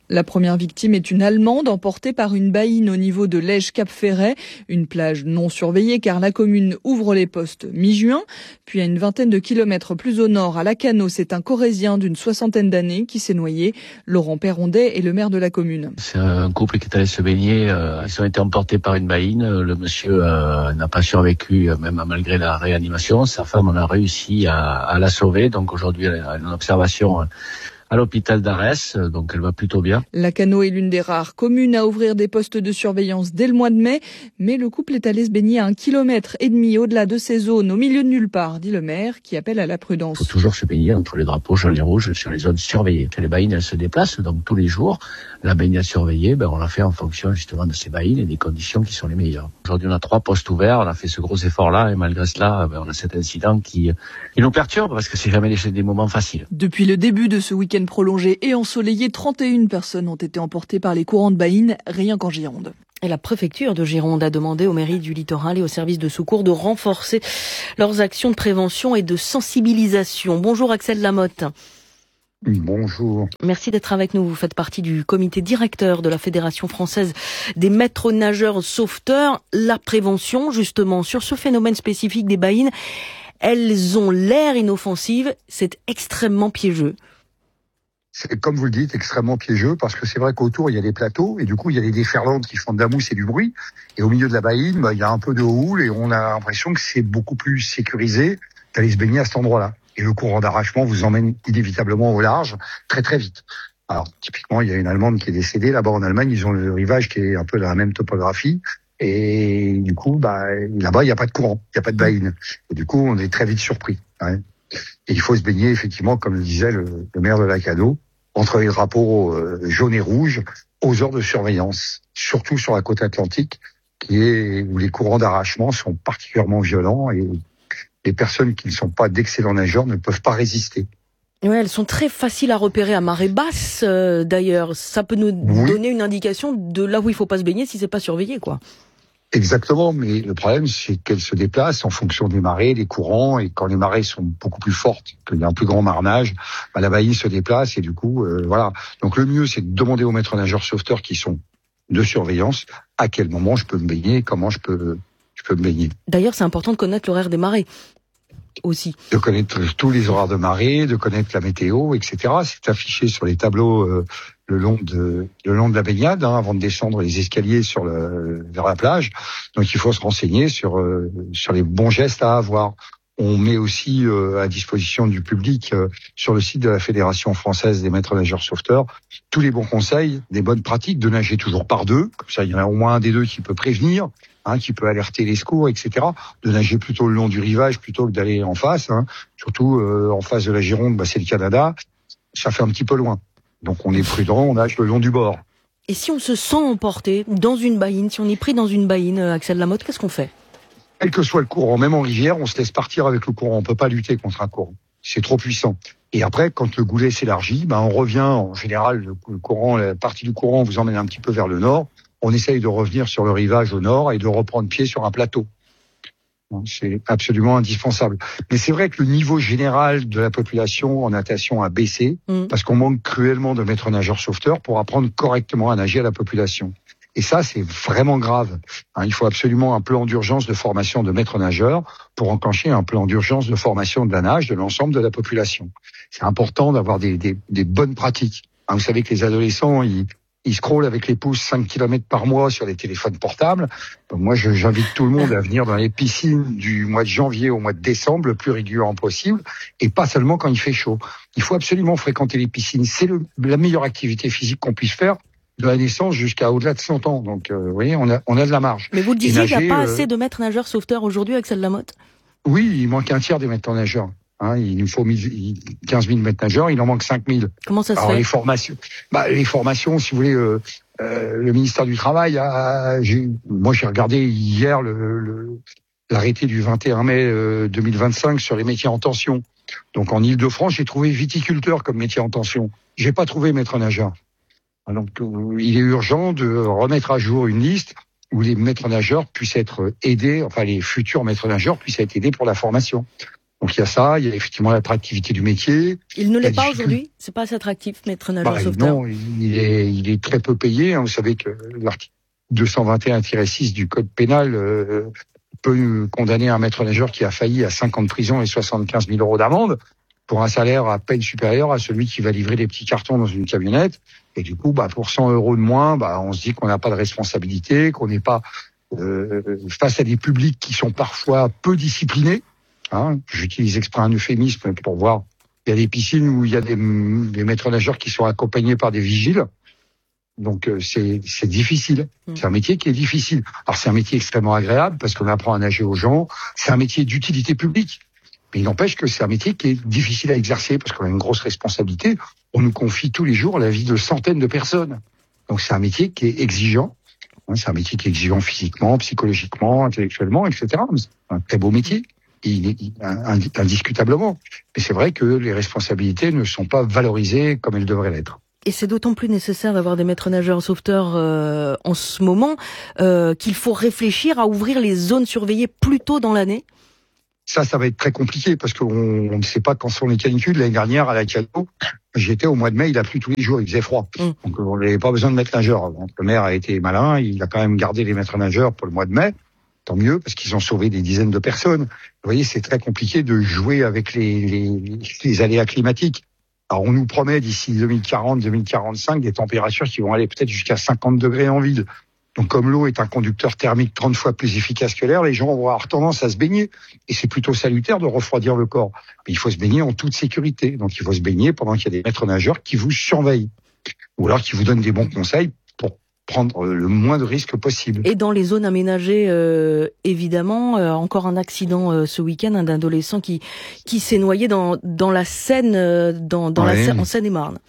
[SPEAKER 2] La première victime est une Allemande emportée par une baïne au niveau de Lège-Cap-Ferret, une plage non surveillée car la commune ouvre les postes mi-juin. Puis à une vingtaine de kilomètres plus au nord, à Lacanau, c'est un Corrézien d'une soixantaine d'années qui s'est noyé. Laurent Perrondet est le maire de la commune.
[SPEAKER 5] C'est un couple qui est allé se baigner, euh, ils ont été emportés par une baïne. Le monsieur euh, n'a pas survécu, même malgré la réanimation. Sa femme, on a réussi à, à la sauver, donc aujourd'hui elle est en observation à l'hôpital d'Arès, donc elle va plutôt bien.
[SPEAKER 2] Lacanau est l'une des rares communes à ouvrir des postes de surveillance dès le mois de mai, mais le couple est allé se baigner à un kilomètre et demi au-delà de ces zones, au milieu de nulle part, dit le maire, qui appelle à la prudence.
[SPEAKER 5] Il faut toujours se baigner entre les drapeaux jaunes et rouges sur les zones surveillées. Les baïnes, elles se déplacent, donc tous les jours, la baignade surveillée, ben, on l'a fait en fonction justement de ces baïnes et des conditions qui sont les meilleures. Aujourd'hui, on a trois postes ouverts, on a fait ce gros effort-là, et malgré cela, ben, on a cet incident qui, qui nous perturbe, parce que c'est jamais des, des moments faciles.
[SPEAKER 2] Depuis le début de ce week-end prolongé et ensoleillé, trente et une personnes ont été emportées par les courants de baïne, rien qu'en Gironde.
[SPEAKER 14] Et la préfecture de Gironde a demandé aux mairies du littoral et aux services de secours de renforcer leurs actions de prévention et de sensibilisation. Bonjour Axel Lamotte.
[SPEAKER 23] Bonjour.
[SPEAKER 14] Merci d'être avec nous. Vous faites partie du comité directeur de la Fédération française des maîtres nageurs sauveteurs. La prévention, justement, sur ce phénomène spécifique des baïnes, elles ont l'air inoffensives, c'est extrêmement piégeux.
[SPEAKER 23] C'est, comme vous le dites, extrêmement piégeux parce que c'est vrai qu'autour, il y a des plateaux et du coup, il y a des déferlantes qui font de la mousse et du bruit. Et au milieu de la baïne, bah, il y a un peu de houle et on a l'impression que c'est beaucoup plus sécurisé d'aller se baigner à cet endroit-là. Et le courant d'arrachement vous emmène inévitablement au large très très vite. Alors, typiquement, il y a une Allemande qui est décédée. Là-bas, en Allemagne, ils ont le rivage qui est un peu dans la même topographie. Et du coup, bah, là-bas, il n'y a pas de courant, il n'y a pas de baïne. Et du coup, on est très vite surpris. Ouais. Et il faut se baigner, effectivement, comme le disait le, le maire de Lacanau, entre les drapeaux euh, jaunes et rouges, aux heures de surveillance, surtout sur la côte atlantique, qui est où les courants d'arrachement sont particulièrement violents et les personnes qui ne sont pas d'excellents nageurs ne peuvent pas résister.
[SPEAKER 14] Ouais, elles sont très faciles à repérer à marée basse, euh, d'ailleurs. Ça peut nous oui. donner une indication de là où il faut pas se baigner si c'est pas surveillé, quoi.
[SPEAKER 23] Exactement, mais le problème, c'est qu'elles se déplacent en fonction des marées, des courants, et quand les marées sont beaucoup plus fortes, qu'il y a un plus grand marnage, bah, la baïne se déplace, et du coup, euh, voilà. Donc le mieux, c'est de demander aux maîtres nageurs sauveteurs qui sont de surveillance, à quel moment je peux me baigner, comment je peux, je peux me baigner.
[SPEAKER 14] D'ailleurs, c'est important de connaître l'horaire des marées. Aussi.
[SPEAKER 23] De connaître tous les horaires de marée, de connaître la météo, et cetera. C'est affiché sur les tableaux euh, le long de le long de la baignade, hein, avant de descendre les escaliers sur le vers la plage. Donc il faut se renseigner sur euh, sur les bons gestes à avoir. On met aussi euh, à disposition du public euh, sur le site de la Fédération française des maîtres nageurs sauveteurs tous les bons conseils, des bonnes pratiques, de nager toujours par deux. Comme ça, il y en a au moins un des deux qui peut prévenir. Hein, qui peut alerter les secours, et cetera. De nager plutôt le long du rivage plutôt que d'aller en face. Hein. Surtout euh, en face de la Gironde, bah, c'est le Canada. Ça fait un petit peu loin. Donc on est prudent, on nage le long du bord.
[SPEAKER 14] Et si on se sent emporté dans une baïne, si on est pris dans une baïne, Axel Lamotte, qu'est-ce qu'on fait ?
[SPEAKER 23] Quel que soit le courant, même en rivière, on se laisse partir avec le courant. On peut pas lutter contre un courant. C'est trop puissant. Et après, quand le goulet s'élargit, bah, on revient. En général, le courant, la partie du courant vous emmène un petit peu vers le nord. On essaye de revenir sur le rivage au nord et de reprendre pied sur un plateau. C'est absolument indispensable. Mais c'est vrai que le niveau général de la population en natation a baissé mmh. parce qu'on manque cruellement de maîtres nageurs sauveteurs pour apprendre correctement à nager à la population. Et ça, c'est vraiment grave. Il faut absolument un plan d'urgence de formation de maîtres nageurs pour enclencher un plan d'urgence de formation de la nage de l'ensemble de la population. C'est important d'avoir des, des, des bonnes pratiques. Vous savez que les adolescents, ils Ils scrollent avec les pouces cinq kilomètres par mois sur les téléphones portables. Donc moi, je, j'invite tout le monde à venir dans les piscines du mois de janvier au mois de décembre, le plus régulièrement possible, et pas seulement quand il fait chaud. Il faut absolument fréquenter les piscines. C'est le, la meilleure activité physique qu'on puisse faire de la naissance jusqu'à au-delà de cent ans. Donc, euh, vous voyez, on a, on a de la marge.
[SPEAKER 14] Mais vous le disiez, il n'y a pas euh... assez de maîtres nageurs sauveteurs aujourd'hui, Axel Lamotte ?
[SPEAKER 23] Oui, il manque un tiers des maîtres nageurs. Hein, il nous faut quinze mille maîtres nageurs, il en manque cinq mille.
[SPEAKER 14] Comment ça se
[SPEAKER 23] Alors,
[SPEAKER 14] fait ?
[SPEAKER 23] les formations, bah, les formations, si vous voulez, euh, euh, le ministère du Travail a, j'ai, moi j'ai regardé hier le, le, l'arrêté du vingt et un mai euh, deux mille vingt-cinq sur les métiers en tension. Donc en Île-de-France, j'ai trouvé viticulteur comme métier en tension. J'ai pas trouvé maître nageur. Donc euh, il est urgent de remettre à jour une liste où les maîtres nageurs puissent être aidés, enfin les futurs maîtres nageurs puissent être aidés pour la formation. Donc il y a ça, il y a effectivement l'attractivité du métier.
[SPEAKER 14] Il ne l'est pas aujourd'hui, c'est pas assez attractif, maître nageur
[SPEAKER 23] bah,
[SPEAKER 14] sauveteur.
[SPEAKER 23] Non, il est, il est très peu payé. Hein. Vous savez que l'article deux cent vingt et un tiret six du code pénal euh, peut condamner un maître nageur qui a failli à cinq ans de prison et soixante-quinze mille euros d'amende pour un salaire à peine supérieur à celui qui va livrer des petits cartons dans une camionnette. Et du coup, bah, pour cent euros de moins, bah, on se dit qu'on n'a pas de responsabilité, qu'on n'est pas euh, face à des publics qui sont parfois peu disciplinés. Hein, j'utilise exprès un euphémisme pour voir. Il y a des piscines où il y a des, des maîtres nageurs qui sont accompagnés par des vigiles. Donc euh, c'est, c'est difficile. Mmh. C'est un métier qui est difficile. Alors c'est un métier extrêmement agréable parce qu'on apprend à nager aux gens. C'est un métier d'utilité publique. Mais il n'empêche que c'est un métier qui est difficile à exercer parce qu'on a une grosse responsabilité. On nous confie tous les jours la vie de centaines de personnes. Donc c'est un métier qui est exigeant. C'est un métier qui est exigeant physiquement, psychologiquement, intellectuellement, et cetera. C'est un très beau métier. Il, il, indiscutablement. Mais c'est vrai que les responsabilités ne sont pas valorisées comme elles devraient l'être.
[SPEAKER 14] Et c'est d'autant plus nécessaire d'avoir des maîtres nageurs sauveteurs euh, en ce moment euh, qu'il faut réfléchir à ouvrir les zones surveillées plus tôt dans l'année.
[SPEAKER 23] Ça, ça va être très compliqué parce qu'on on ne sait pas quand sont les canicules. L'année dernière, à la Cano, j'étais au mois de mai, il a plu tous les jours, il faisait froid. Mmh. Donc on n'avait pas besoin de maîtres nageurs. Donc le maire a été malin, il a quand même gardé les maîtres nageurs pour le mois de mai. Tant mieux, parce qu'ils ont sauvé des dizaines de personnes. Vous voyez, c'est très compliqué de jouer avec les, les, les aléas climatiques. Alors, on nous promet d'ici deux mille quarante, deux mille quarante-cinq des températures qui vont aller peut-être jusqu'à cinquante degrés en ville. Donc, comme l'eau est un conducteur thermique trente fois plus efficace que l'air, les gens vont avoir tendance à se baigner. Et c'est plutôt salutaire de refroidir le corps. Mais il faut se baigner en toute sécurité. Donc, il faut se baigner pendant qu'il y a des maîtres nageurs qui vous surveillent. Ou alors qui vous donnent des bons conseils prendre le moins de risques possible.
[SPEAKER 14] Et dans les zones aménagées, euh, évidemment, euh, encore un accident euh, ce week-end, un adolescent qui qui s'est noyé dans dans la Seine, euh, dans dans ouais. la Seine, en Seine-et-Marne.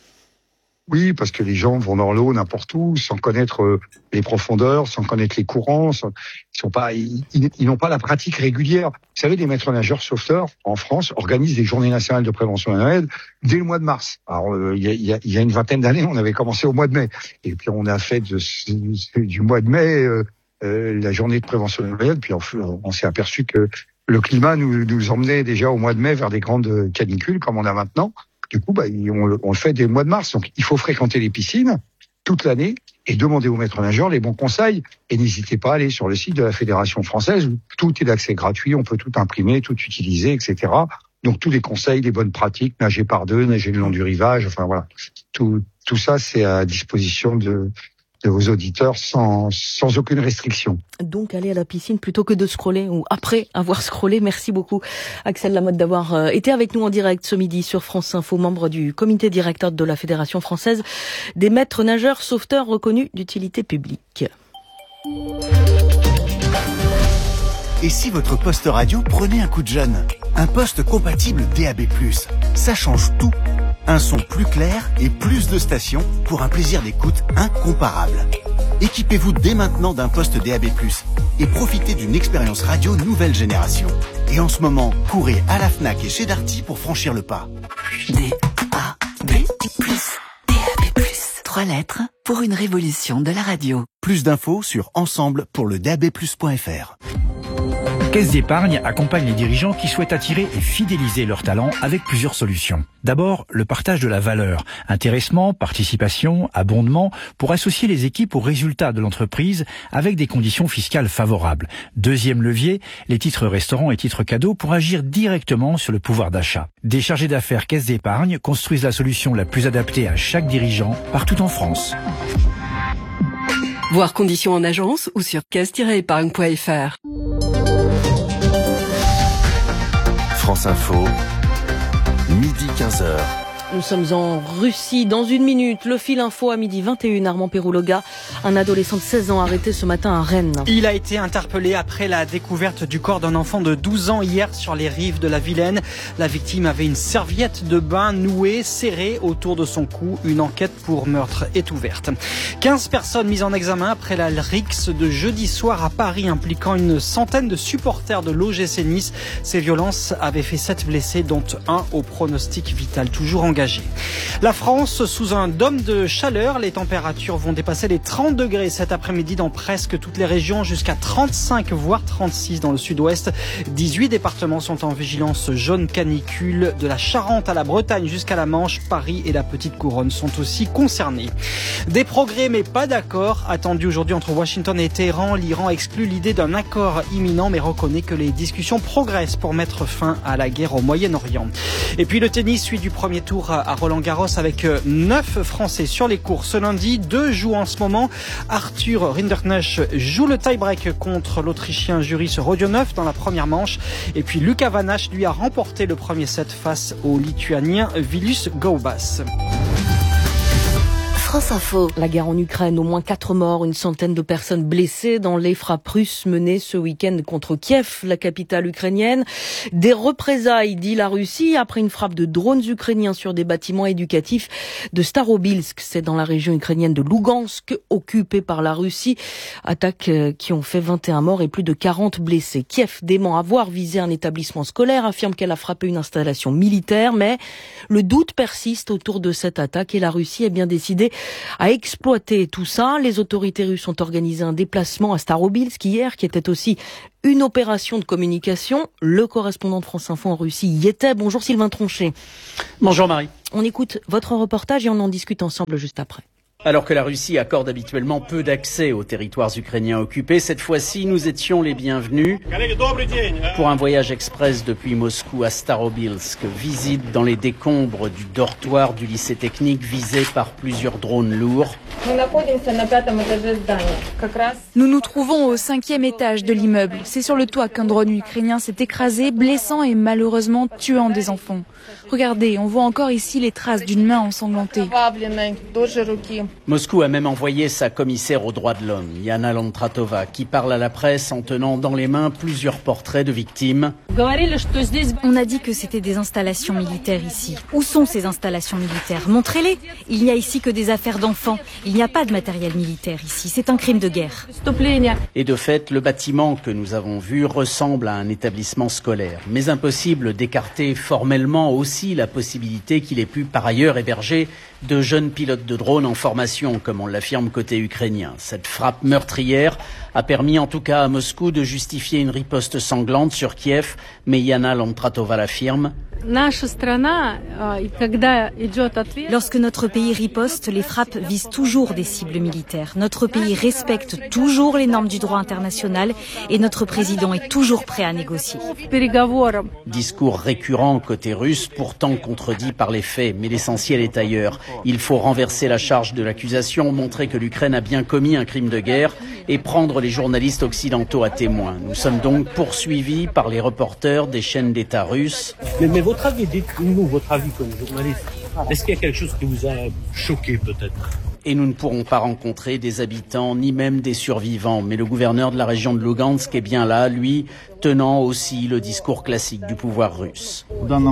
[SPEAKER 23] Oui, parce que les gens vont dans l'eau n'importe où, sans connaître euh, les profondeurs, sans connaître les courants. Sans, ils sont pas, ils, ils, ils n'ont pas la pratique régulière. Vous savez, les maîtres nageurs sauveteurs en France organisent des journées nationales de prévention de la noyade dès le mois de mars. Alors, euh, il, y a, il y a une vingtaine d'années, on avait commencé au mois de mai, et puis on a fait de, du mois de mai euh, euh, la journée de prévention de la noyade. Puis on, on s'est aperçu que le climat nous, nous emmenait déjà au mois de mai vers des grandes canicules comme on a maintenant. Du coup, bah, on, on le fait dès le mois de mars. Donc, il faut fréquenter les piscines toute l'année et demander aux maîtres nageurs les bons conseils. Et n'hésitez pas à aller sur le site de la Fédération française où tout est d'accès gratuit. On peut tout imprimer, tout utiliser, et cetera. Donc, tous les conseils, les bonnes pratiques, nager par deux, nager le long du rivage. Enfin, voilà. Tout, tout ça, c'est à disposition de, de vos auditeurs sans, sans aucune restriction.
[SPEAKER 14] Donc aller à la piscine plutôt que de scroller ou après avoir scrollé. Merci beaucoup Axel Lamotte d'avoir été avec nous en direct ce midi sur France Info, membre du comité directeur de la Fédération française des maîtres nageurs sauveteurs reconnus d'utilité publique.
[SPEAKER 15] Et si votre poste radio prenait un coup de jeune? Un poste compatible D A B plus, ça change tout. Un son plus clair et plus de stations pour un plaisir d'écoute incomparable. Équipez-vous dès maintenant d'un poste D A B plus et profitez d'une expérience radio nouvelle génération. Et en ce moment, courez à la Fnac et chez Darty pour franchir le pas.
[SPEAKER 6] D A B plus, D A B plus, trois lettres pour une révolution de la radio.
[SPEAKER 15] Plus d'infos sur ensemble pour le D A B plus point F R.
[SPEAKER 8] Caisse d'épargne accompagne les dirigeants qui souhaitent attirer et fidéliser leurs talents avec plusieurs solutions. D'abord, le partage de la valeur, intéressement, participation, abondement, pour associer les équipes aux résultats de l'entreprise avec des conditions fiscales favorables. Deuxième levier, les titres restaurants et titres cadeaux pour agir directement sur le pouvoir d'achat. Des chargés d'affaires Caisse d'épargne construisent la solution la plus adaptée à chaque dirigeant partout en France.
[SPEAKER 22] Voir conditions en agence ou sur caisse tiret épargne point F R.
[SPEAKER 15] France Info, midi quinze heures.
[SPEAKER 14] Nous sommes en Russie. Dans une minute, le fil info à midi vingt et une. Armand Pérouloga, un adolescent de seize ans arrêté ce matin à Rennes.
[SPEAKER 16] Il a été interpellé après la découverte du corps d'un enfant de douze ans hier sur les rives de la Vilaine. La victime avait une serviette de bain nouée, serrée autour de son cou. Une enquête pour meurtre est ouverte. quinze personnes mises en examen après la rixe de jeudi soir à Paris impliquant une centaine de supporters de l'O G C Nice. Ces violences avaient fait sept blessés, dont un au pronostic vital toujours engagé. engagés. La France sous un dôme de chaleur, les températures vont dépasser les trente degrés cet après-midi dans presque toutes les régions, jusqu'à trente-cinq voire trente-six dans le sud-ouest. dix-huit départements sont en vigilance jaune canicule, de la Charente à la Bretagne jusqu'à la Manche. Paris et la Petite Couronne sont aussi concernés. Des progrès mais pas d'accord attendus aujourd'hui entre Washington et Téhéran. L'Iran exclut l'idée d'un accord imminent mais reconnaît que les discussions progressent pour mettre fin à la guerre au Moyen-Orient. Et puis le tennis suit du premier tour à Roland-Garros avec neuf Français sur les cours ce lundi. Deux jouent en ce moment. Arthur Rinderknecht joue le tie-break contre l'Autrichien Juris Rodionov dans la première manche. Et puis Lucas Van Hache lui a remporté le premier set face au Lituanien Vilius Gaubas.
[SPEAKER 22] France Info.
[SPEAKER 14] La guerre en Ukraine, au moins quatre morts, une centaine de personnes blessées dans les frappes russes menées ce week-end contre Kiev, la capitale ukrainienne. Des représailles, dit la Russie, après une frappe de drones ukrainiens sur des bâtiments éducatifs de Starobilsk. C'est dans la région ukrainienne de Lugansk, occupée par la Russie. Attaques qui ont fait vingt et un morts et plus de quarante blessés. Kiev dément avoir visé un établissement scolaire, affirme qu'elle a frappé une installation militaire, mais le doute persiste autour de cette attaque et la Russie est bien décidée à exploiter tout ça. Les autorités russes ont organisé un déplacement à Starobilsk hier, qui était aussi une opération de communication. Le correspondant de France Info en Russie y était. Bonjour Sylvain Tronchet.
[SPEAKER 9] Bonjour Marie.
[SPEAKER 14] On écoute votre reportage et on en discute ensemble juste après.
[SPEAKER 9] Alors que la Russie accorde habituellement peu d'accès aux territoires ukrainiens occupés, cette fois-ci, nous étions les bienvenus pour un voyage express depuis Moscou à Starobilsk. Visite dans les décombres du dortoir du lycée technique visé par plusieurs drones lourds.
[SPEAKER 10] Nous nous trouvons au cinquième étage de l'immeuble. C'est sur le toit qu'un drone ukrainien s'est écrasé, blessant et malheureusement tuant des enfants. Regardez, on voit encore ici les traces d'une main ensanglantée.
[SPEAKER 9] Moscou a même envoyé sa commissaire aux droits de l'homme, Yana Lantratova, qui parle à la presse en tenant dans les mains plusieurs portraits de victimes.
[SPEAKER 10] On a dit que c'était des installations militaires ici. Où sont ces installations militaires? Montrez-les. Il n'y a ici que des affaires d'enfants. Il n'y a pas de matériel militaire ici. C'est un crime de guerre.
[SPEAKER 9] Et de fait, le bâtiment que nous avons vu ressemble à un établissement scolaire. Mais impossible d'écarter formellement aussi la possibilité qu'il ait pu par ailleurs héberger de jeunes pilotes de drones en formation, comme on l'affirme côté ukrainien. Cette frappe meurtrière a permis en tout cas à Moscou de justifier une riposte sanglante sur Kiev, mais Yana Lantratova l'affirme.
[SPEAKER 10] Lorsque notre pays riposte, les frappes visent toujours des cibles militaires. Notre pays respecte toujours les normes du droit international et notre président est toujours prêt à négocier.
[SPEAKER 9] Discours récurrent côté russe, pourtant contredit par les faits, mais l'essentiel est ailleurs. Il faut renverser la charge de l'accusation, montrer que l'Ukraine a bien commis un crime de guerre et prendre les journalistes occidentaux à témoin. Nous sommes donc poursuivis par les reporters des chaînes d'État russes.
[SPEAKER 11] Mais, mais votre avis, dites-nous votre avis comme journaliste. Est-ce qu'il y a quelque chose qui vous a choqué peut-être ?
[SPEAKER 9] Et nous ne pourrons pas rencontrer des habitants, ni même des survivants. Mais le gouverneur de la région de Lugansk est bien là, lui, tenant aussi le discours classique du pouvoir russe.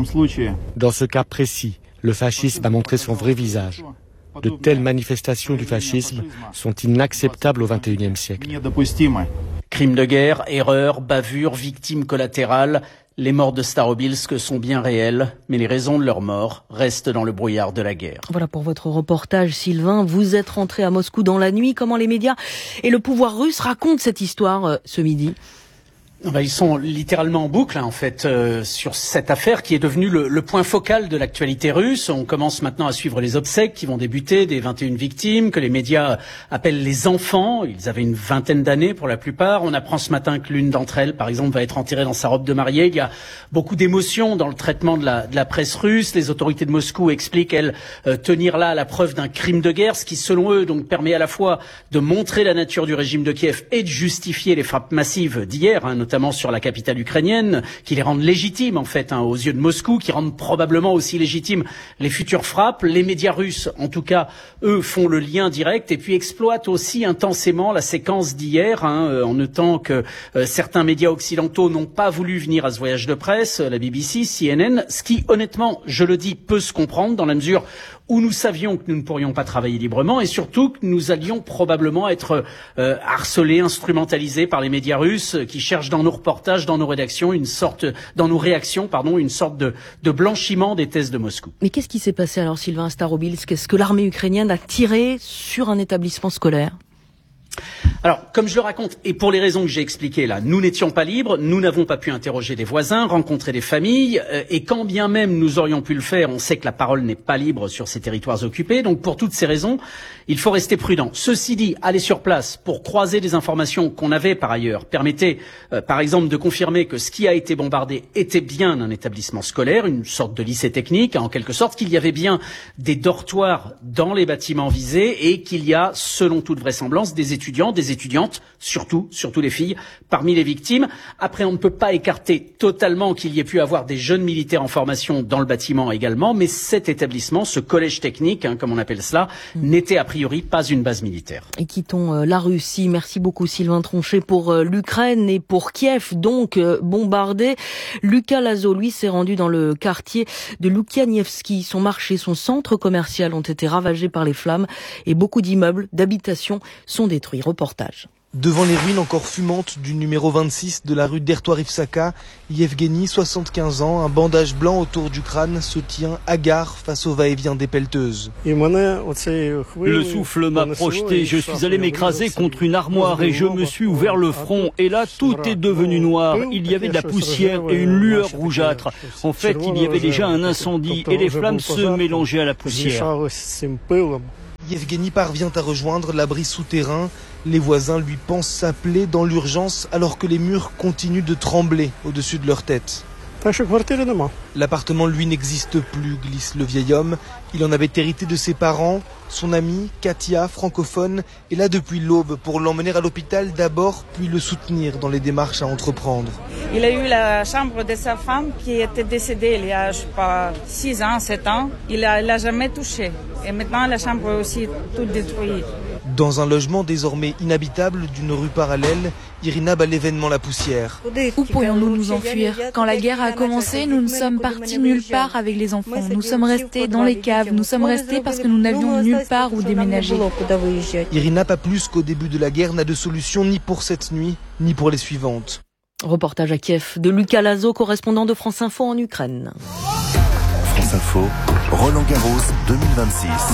[SPEAKER 24] Dans ce cas précis, le fascisme a montré son vrai visage. De telles manifestations du fascisme sont inacceptables au vingt et unième siècle.
[SPEAKER 9] Crimes de guerre, erreurs, bavures, victimes collatérales. Les morts de Starobilsk sont bien réelles, mais les raisons de leur mort restent dans le brouillard de la guerre.
[SPEAKER 14] Voilà pour votre reportage, Sylvain. Vous êtes rentré à Moscou dans la nuit. Comment les médias et le pouvoir russe racontent cette histoire euh, ce midi ?
[SPEAKER 9] Ben, ils sont littéralement en boucle, hein, en fait, euh, sur cette affaire qui est devenue le, le point focal de l'actualité russe. On commence maintenant à suivre les obsèques qui vont débuter des vingt et une victimes, que les médias appellent les enfants. Ils avaient une vingtaine d'années pour la plupart. On apprend ce matin que l'une d'entre elles, par exemple, va être enterrée dans sa robe de mariée. Il y a beaucoup d'émotions dans le traitement de la, de la presse russe. Les autorités de Moscou expliquent, elles, euh, tenir là la preuve d'un crime de guerre, ce qui, selon eux, donc permet à la fois de montrer la nature du régime de Kiev et de justifier les frappes massives d'hier, hein, notamment sur la capitale ukrainienne, qui les rendent légitimes en fait hein, aux yeux de Moscou, qui rendent probablement aussi légitimes les futures frappes. Les médias russes, en tout cas, eux, font le lien direct et puis exploitent aussi intensément la séquence d'hier, hein, en notant que euh, certains médias occidentaux n'ont pas voulu venir à ce voyage de presse, la B B C, C N N, ce qui, honnêtement, je le dis, peut se comprendre dans la mesure où nous savions que nous ne pourrions pas travailler librement et surtout que nous allions probablement être euh, harcelés, instrumentalisés par les médias russes qui cherchent dans nos reportages, dans nos rédactions, une sorte, dans nos réactions, pardon, une sorte de, de blanchiment des thèses de Moscou.
[SPEAKER 14] Mais qu'est-ce qui s'est passé alors, Sylvain Starobilsk? Est-ce que l'armée ukrainienne a tiré sur un établissement scolaire?
[SPEAKER 9] Alors, comme je le raconte, et pour les raisons que j'ai expliquées là, nous n'étions pas libres, nous n'avons pas pu interroger des voisins, rencontrer des familles, euh, et quand bien même nous aurions pu le faire, on sait que la parole n'est pas libre sur ces territoires occupés, donc pour toutes ces raisons, il faut rester prudent. Ceci dit, aller sur place pour croiser des informations qu'on avait par ailleurs permettait, euh, par exemple, de confirmer que ce qui a été bombardé était bien un établissement scolaire, une sorte de lycée technique, en quelque sorte, qu'il y avait bien des dortoirs dans les bâtiments visés et qu'il y a, selon toute vraisemblance, des étudiants, des étudiantes, surtout, surtout les filles, parmi les victimes. Après, on ne peut pas écarter totalement qu'il y ait pu avoir des jeunes militaires en formation dans le bâtiment également, mais cet établissement, ce collège technique, hein, comme on appelle cela, mmh. n'était a priori pas une base militaire.
[SPEAKER 14] Et quittons euh, la Russie. Merci beaucoup Sylvain Tronchet pour euh, l'Ukraine et pour Kiev, donc euh, bombardé. Lucas Lazo, lui, s'est rendu dans le quartier de Loukianievski. Son marché, son centre commercial ont été ravagés par les flammes et beaucoup d'immeubles, d'habitations sont détruits. Reportage.
[SPEAKER 1] Devant les ruines encore fumantes du numéro vingt-six de la rue d'Ertoirivsaka, Yevgeny, soixante-quinze ans, un bandage blanc autour du crâne, se tient hagard face au va-et-vient des pelleteuses.
[SPEAKER 3] Le souffle m'a projeté, je suis allé m'écraser contre une armoire et je me suis ouvert le front et là tout est devenu noir. Il y avait de la poussière et une lueur rougeâtre. En fait, il y avait déjà un incendie et les flammes se mélangeaient à la poussière.
[SPEAKER 1] Yevgeny parvient à rejoindre l'abri souterrain. Les voisins lui pensent s'appeler dans l'urgence alors que les murs continuent de trembler au-dessus de leur tête. L'appartement, lui, n'existe plus, glisse le vieil homme. Il en avait hérité de ses parents. Son amie, Katia, francophone, est là depuis l'aube pour l'emmener à l'hôpital d'abord, puis le soutenir dans les démarches à entreprendre.
[SPEAKER 12] Il a eu la chambre de sa femme qui était décédée il y a, je sais pas, six ans, sept ans. Il a, il a jamais touché. Et maintenant, la chambre est aussi toute détruite.
[SPEAKER 1] Dans un logement désormais inhabitable d'une rue parallèle, Irina bat l'événement la poussière.
[SPEAKER 10] Où pourrions-nous nous enfuir? Quand la guerre a commencé, nous ne sommes partis nulle part avec les enfants. Nous sommes restés dans les caves. Nous sommes restés parce que nous n'avions nulle part où déménager.
[SPEAKER 1] Irina, pas plus qu'au début de la guerre, n'a de solution ni pour cette nuit, ni pour les suivantes.
[SPEAKER 14] Reportage à Kiev de Lucas Lazo, correspondant de France Info en Ukraine.
[SPEAKER 15] France Info, Roland Garros deux mille vingt-six.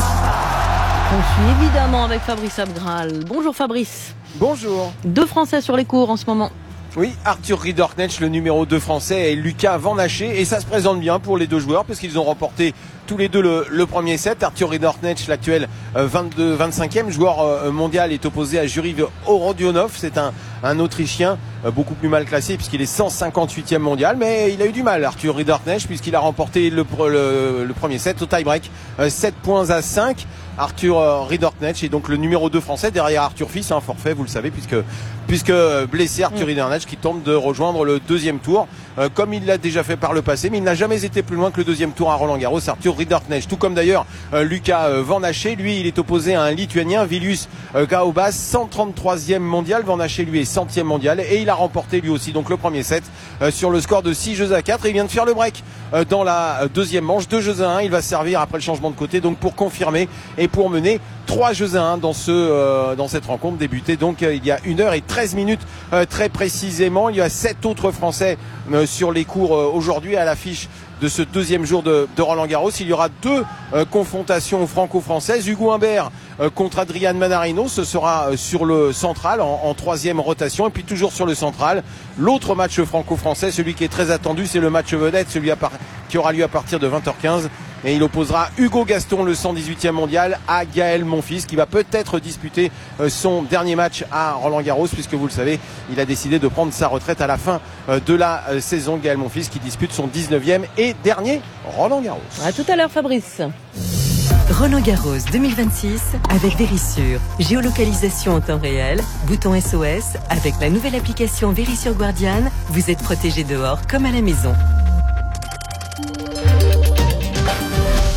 [SPEAKER 14] On suit évidemment avec Fabrice Abgral. Bonjour Fabrice.
[SPEAKER 7] Bonjour.
[SPEAKER 14] Deux Français sur les cours en ce moment.
[SPEAKER 7] Oui, Arthur Ridderknecht, le numéro deux français, et Lucas Van Haché. Et ça se présente bien pour les deux joueurs puisqu'ils ont remporté tous les deux le, le premier set. Arthur Ridderknecht, l'actuel euh, vingt-deux, vingt-cinquième joueur euh, mondial, est opposé à Juri Horodionov. C'est un, un Autrichien euh, beaucoup plus mal classé puisqu'il est cent cinquante-huitième mondial. Mais il a eu du mal, Arthur Ridderknecht, puisqu'il a remporté le, le, le premier set au tie-break. Euh, sept points à cinq. Arthur euh, Ridderknecht est donc le numéro deux français derrière Arthur Fils, un forfait, vous le savez, puisque, puisque blessé Arthur Ridderknecht qui tente de rejoindre le deuxième tour, euh, comme il l'a déjà fait par le passé, mais il n'a jamais été plus loin que le deuxième tour à Roland Garros, Arthur Ridderknecht. Tout comme d'ailleurs euh, Lucas euh, Van Haché, lui il est opposé à un Lituanien, Vilius euh, Gaubas, cent trente-troisième mondial. Van Haché lui est centième mondial et il a remporté lui aussi donc le premier set euh, sur le score de six jeux à quatre et il vient de faire le break euh, dans la deuxième manche, deux jeux à un. Il va servir après le changement de côté donc pour confirmer et pour mener trois jeux à un dans ce euh, dans cette rencontre débutée donc euh, il y a une heure et treize minutes euh, très précisément. Il y a sept autres Français euh, sur les cours euh, aujourd'hui à l'affiche de ce deuxième jour de, de Roland Garros. Il y aura deux euh, confrontations franco-françaises. Hugo Humbert euh, contre Adrian Manarino, ce sera euh, sur le central en, en troisième rotation. Et puis toujours sur le central, l'autre match franco-français, celui qui est très attendu, c'est le match vedette, celui à part, qui aura lieu à partir de vingt heures quinze. Et il opposera Hugo Gaston, le cent dix-huitième mondial, à Gaël Monfils, qui va peut-être disputer son dernier match à Roland Garros, puisque vous le savez, il a décidé de prendre sa retraite à la fin de la saison. Gaël Monfils qui dispute son dix-neuvième et dernier Roland Garros.
[SPEAKER 14] À tout à l'heure Fabrice.
[SPEAKER 6] Roland Garros deux mille vingt-six avec Vérissure. Géolocalisation en temps réel, bouton S O S. Avec la nouvelle application Vérissure Guardian, vous êtes protégé dehors comme à la maison.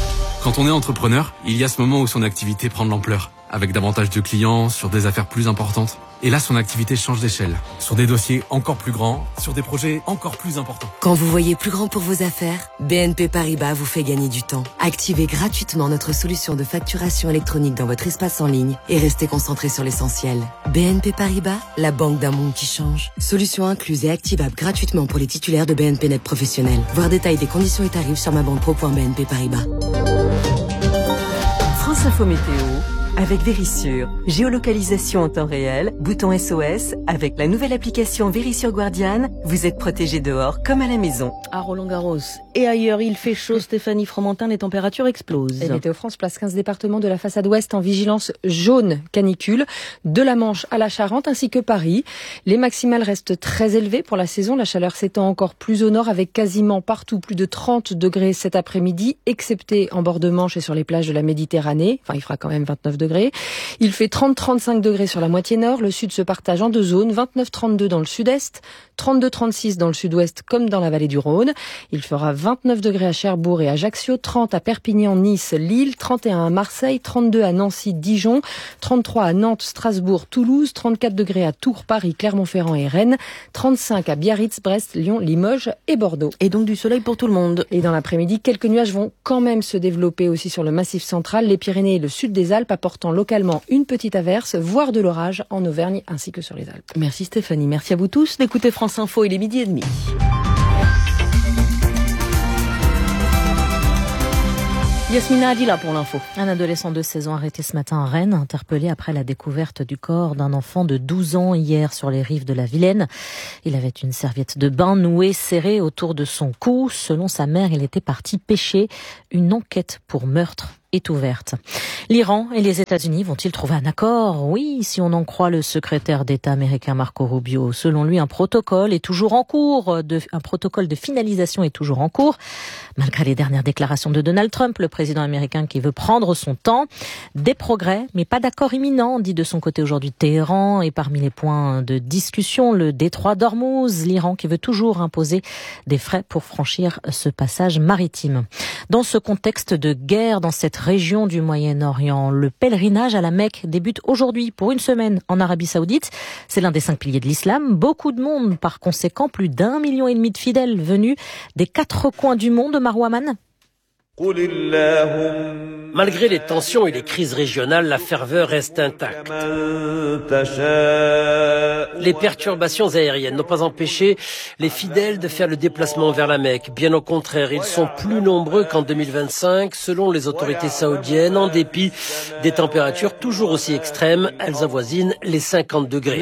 [SPEAKER 13] Quand on est entrepreneur, il y a ce moment où son activité prend de l'ampleur, avec davantage de clients, sur des affaires plus importantes. Et là, son activité change d'échelle, sur des dossiers encore plus grands, sur des projets encore plus importants.
[SPEAKER 17] Quand vous voyez plus grand pour vos affaires, B N P Paribas vous fait gagner du temps. Activez gratuitement notre solution de facturation électronique dans votre espace en ligne et restez concentré sur l'essentiel. B N P Paribas, la banque d'un monde qui change. Solution incluse et activable gratuitement pour les titulaires de B N P Net professionnels. Voir détail des conditions et tarifs sur ma banque pro point b n p paribas.
[SPEAKER 6] France Info Météo avec Vérissure. Géolocalisation en temps réel, bouton S O S. Avec la nouvelle application Vérissure Guardian, vous êtes protégé dehors comme à la maison.
[SPEAKER 14] À Roland-Garros et ailleurs, il fait chaud. Stéphanie Fromentin, les températures explosent.
[SPEAKER 18] Et Météo France place quinze départements de la façade ouest en vigilance jaune canicule, de la Manche à la Charente ainsi que Paris. Les maximales restent très élevées pour la saison. La chaleur s'étend encore plus au nord avec quasiment partout plus de trente degrés cet après-midi, excepté en bord de Manche et sur les plages de la Méditerranée. Enfin, il fera quand même vingt-neuf degrés. Il fait trente à trente-cinq degrés sur la moitié nord. Le sud se partage en deux zones, vingt-neuf à trente-deux dans le sud-est, trente-deux à trente-six dans le sud-ouest comme dans la vallée du Rhône. Il fera vingt-neuf degrés à Cherbourg et Ajaccio, trente à Perpignan, Nice, Lille, trente et un à Marseille, trente-deux à Nancy, Dijon, trente-trois à Nantes, Strasbourg, Toulouse, trente-quatre degrés à Tours, Paris, Clermont-Ferrand et Rennes, trente-cinq à Biarritz, Brest, Lyon, Limoges et Bordeaux.
[SPEAKER 14] Et donc du soleil pour tout le monde.
[SPEAKER 18] Et dans l'après-midi, quelques nuages vont quand même se développer aussi sur le massif central, les Pyrénées et le sud des Alpes, apportant localement une petite averse, voire de l'orage en Auvergne ainsi que sur les Alpes.
[SPEAKER 14] Merci Stéphanie, merci à vous tous d'écouter France Info, il est midi et demi. Yasmina Adila pour l'info.
[SPEAKER 19] Un adolescent de seize ans arrêté ce matin à Rennes, interpellé après la découverte du corps d'un enfant de douze ans hier sur les rives de la Vilaine. Il avait une serviette de bain nouée, serrée autour de son cou. Selon sa mère, il était parti pêcher. Une enquête pour meurtre est ouverte. L'Iran et les États-Unis vont-ils trouver un accord? Oui, si on en croit le secrétaire d'État américain Marco Rubio. Selon lui, un protocole est toujours en cours, de, un protocole de finalisation est toujours en cours. Malgré les dernières déclarations de Donald Trump, le président américain qui veut prendre son temps. Des progrès, mais pas d'accord imminent, dit de son côté aujourd'hui Téhéran. Et parmi les points de discussion, le détroit d'Ormuz, l'Iran qui veut toujours imposer des frais pour franchir ce passage maritime. Dans ce contexte de guerre dans cette région du Moyen-Orient, le pèlerinage à la Mecque débute aujourd'hui pour une semaine en Arabie Saoudite. C'est l'un des cinq piliers de l'islam. Beaucoup de monde, par conséquent, plus d'un million et demi de fidèles venus des quatre coins du monde. Marouaman.
[SPEAKER 25] Malgré les tensions et les crises régionales, la ferveur reste intacte. Les perturbations aériennes n'ont pas empêché les fidèles de faire le déplacement vers la Mecque. Bien au contraire, ils sont plus nombreux qu'en deux mille vingt-cinq, selon les autorités saoudiennes, en dépit des températures toujours aussi extrêmes. Elles avoisinent les cinquante degrés.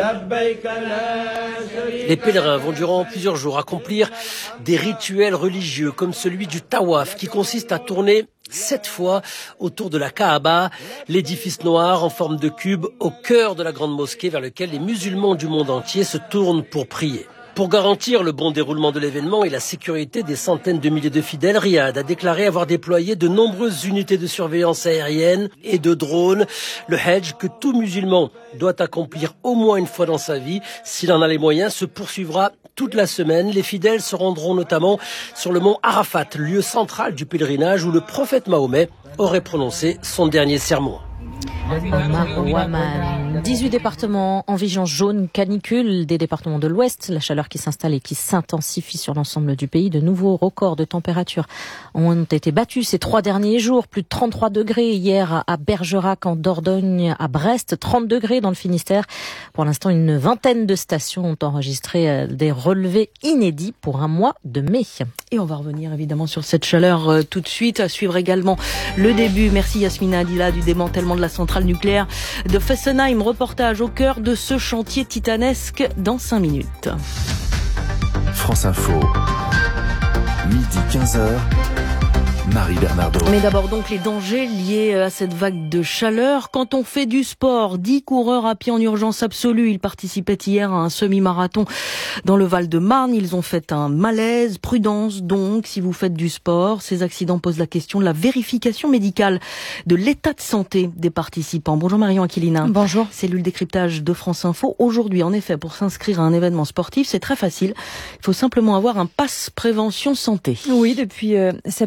[SPEAKER 25] Les pèlerins vont durant plusieurs jours accomplir des rituels religieux comme celui du tawaf qui consiste à tourner sept fois autour de la Kaaba, l'édifice noir en forme de cube au cœur de la grande mosquée vers lequel les musulmans du monde entier se tournent pour prier. Pour garantir le bon déroulement de l'événement et la sécurité des centaines de milliers de fidèles, Riyad a déclaré avoir déployé de nombreuses unités de surveillance aérienne et de drones. Le Hajj, que tout musulman doit accomplir au moins une fois dans sa vie, s'il en a les moyens, se poursuivra toute la semaine. Les fidèles se rendront notamment sur le mont Arafat, lieu central du pèlerinage où le prophète Mahomet aurait prononcé son dernier sermon.
[SPEAKER 19] Marouaman. dix-huit départements en vigilance jaune canicule, des départements de l'Ouest, la chaleur qui s'installe et qui s'intensifie sur l'ensemble du pays. De nouveaux records de température ont été battus ces trois derniers jours. Plus de trente-trois degrés hier à Bergerac, en Dordogne, à Brest, trente degrés dans le Finistère. Pour l'instant, une vingtaine de stations ont enregistré des relevés inédits pour un mois de mai.
[SPEAKER 14] Et on va revenir évidemment sur cette chaleur euh, tout de suite. À suivre également le début, merci Yasmina Adila, du démantèlement de la centrale nucléaire de Fessenheim. Reportage au cœur de ce chantier titanesque dans cinq minutes.
[SPEAKER 26] France Info, midi quinze heures. Marie Bernardo.
[SPEAKER 14] Mais d'abord donc les dangers liés à cette vague de chaleur. Quand on fait du sport, dix coureurs à pied en urgence absolue. Ils participaient hier à un semi-marathon dans le Val-de-Marne. Ils ont fait un malaise. Prudence donc si vous faites du sport. Ces accidents posent la question de la vérification médicale de l'état de santé des participants. Bonjour Marion Aquilina.
[SPEAKER 18] Bonjour.
[SPEAKER 14] Cellule décryptage de France Info. Aujourd'hui, en effet, pour s'inscrire à un événement sportif, c'est très facile. Il faut simplement avoir un pass prévention santé.
[SPEAKER 18] Oui, depuis euh, septembre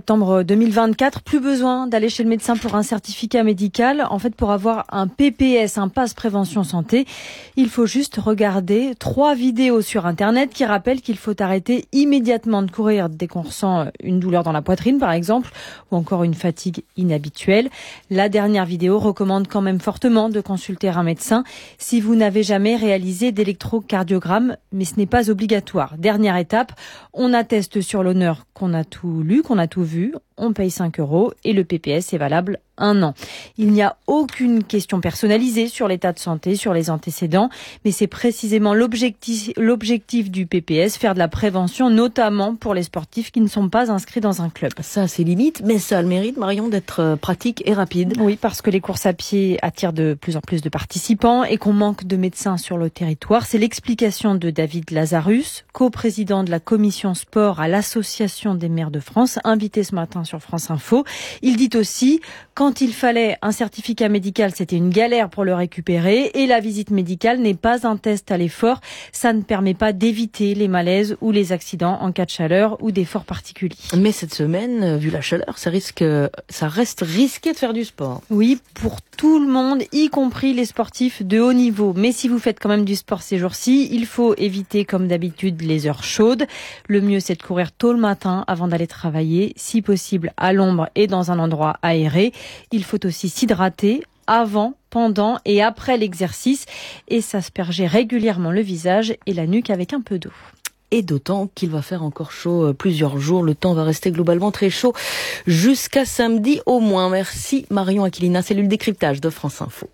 [SPEAKER 18] deux mille vingt-quatre, plus besoin d'aller chez le médecin pour un certificat médical. En fait, pour avoir un P P S, un passe prévention santé, il faut juste regarder trois vidéos sur Internet qui rappellent qu'il faut arrêter immédiatement de courir dès qu'on ressent une douleur dans la poitrine, par exemple, ou encore une fatigue inhabituelle. La dernière vidéo recommande quand même fortement de consulter un médecin si vous n'avez jamais réalisé d'électrocardiogramme, mais ce n'est pas obligatoire. Dernière étape, on atteste sur l'honneur qu'on a tout lu, qu'on a tout vu, on paye cinq euros et le P P S est valable un an. Il n'y a aucune question personnalisée sur l'état de santé, sur les antécédents, mais c'est précisément l'objectif, l'objectif du P P S, faire de la prévention, notamment pour les sportifs qui ne sont pas inscrits dans un club.
[SPEAKER 14] Ça, c'est limite, mais ça a le mérite, Marion, d'être pratique et rapide.
[SPEAKER 18] Oui, parce que les courses à pied attirent de plus en plus de participants et qu'on manque de médecins sur le territoire. C'est l'explication de David Lazarus, coprésident de la commission sport à l'Association des maires de France, invité ce matin sur France Info. Il dit aussi, quand il fallait un certificat médical, c'était une galère pour le récupérer et la visite médicale n'est pas un test à l'effort. Ça ne permet pas d'éviter les malaises ou les accidents en cas de chaleur ou d'efforts particuliers.
[SPEAKER 14] Mais cette semaine, vu la chaleur, ça risque, ça reste risqué de faire du sport.
[SPEAKER 18] Oui, pour tout le monde, y compris les sportifs de haut niveau. Mais si vous faites quand même du sport ces jours-ci, il faut éviter, comme d'habitude, les heures chaudes. Le mieux, c'est de courir tôt le matin avant d'aller travailler, si possible à l'ombre et dans un endroit aéré. Il faut aussi s'hydrater avant, pendant et après l'exercice et s'asperger régulièrement le visage et la nuque avec un peu d'eau.
[SPEAKER 14] Et d'autant qu'il va faire encore chaud plusieurs jours. Le temps va rester globalement très chaud jusqu'à samedi au moins. Merci Marion Aquilina, cellule décryptage de France Info.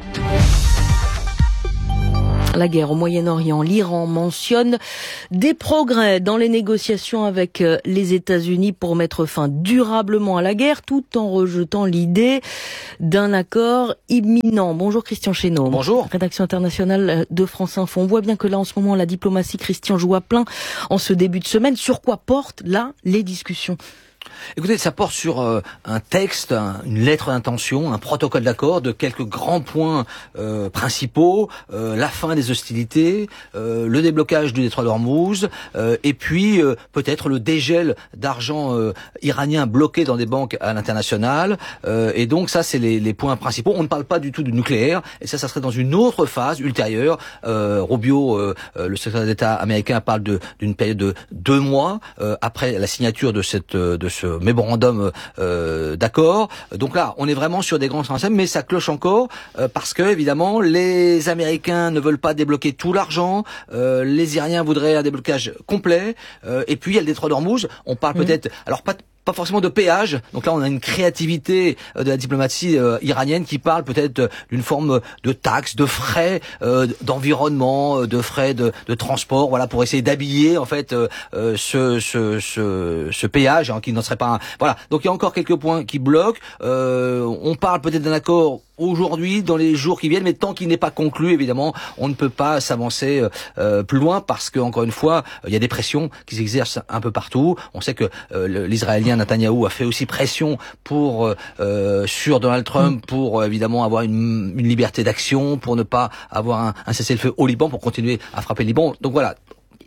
[SPEAKER 14] La guerre au Moyen-Orient, l'Iran mentionne des progrès dans les négociations avec les États-Unis pour mettre fin durablement à la guerre, tout en rejetant l'idée d'un accord imminent. Bonjour Christian Chesneau.
[SPEAKER 2] Bonjour.
[SPEAKER 14] Rédaction internationale de France Info. On voit bien que là, en ce moment, la diplomatie, Christian, joue à plein en ce début de semaine. Sur quoi portent, là, les discussions ?
[SPEAKER 2] Écoutez, ça porte sur euh, un texte, un, une lettre d'intention, un protocole d'accord de quelques grands points euh, principaux, euh, la fin des hostilités, euh, le déblocage du détroit d'Ormuz, euh, et puis euh, peut-être le dégel d'argent euh, iranien bloqué dans des banques à l'international. Euh, et donc ça, c'est les, les points principaux. On ne parle pas du tout du nucléaire, et ça, ça serait dans une autre phase ultérieure. Euh, Rubio, euh, le secrétaire d'État américain, parle de, d'une période de deux mois euh, après la signature de cette de ce mémorandum euh, d'accord. Donc là, on est vraiment sur des grands principes, mais ça cloche encore euh, parce que évidemment, les Américains ne veulent pas débloquer tout l'argent, euh, les Iraniens voudraient un déblocage complet, euh, et puis il y a le détroit d'Ormuz. On parle mmh. peut-être, alors pas pas forcément de péage. Donc là, on a une créativité de la diplomatie euh, iranienne qui parle peut-être d'une forme de taxe, de frais euh, d'environnement, de frais de, de transport, voilà, pour essayer d'habiller en fait euh, ce, ce, ce, ce péage hein, qui n'en serait pas un. Voilà. Donc il y a encore quelques points qui bloquent. Euh, on parle peut-être d'un accord aujourd'hui, dans les jours qui viennent, mais tant qu'il n'est pas conclu, évidemment, on ne peut pas s'avancer euh, plus loin parce que, encore une fois, il y a des pressions qui s'exercent un peu partout. On sait que euh, l'Israélien Netanyahou a fait aussi pression pour euh, sur Donald Trump pour euh, évidemment avoir une, une liberté d'action, pour ne pas avoir un, un cessez-le-feu au Liban, pour continuer à frapper le Liban. Donc voilà.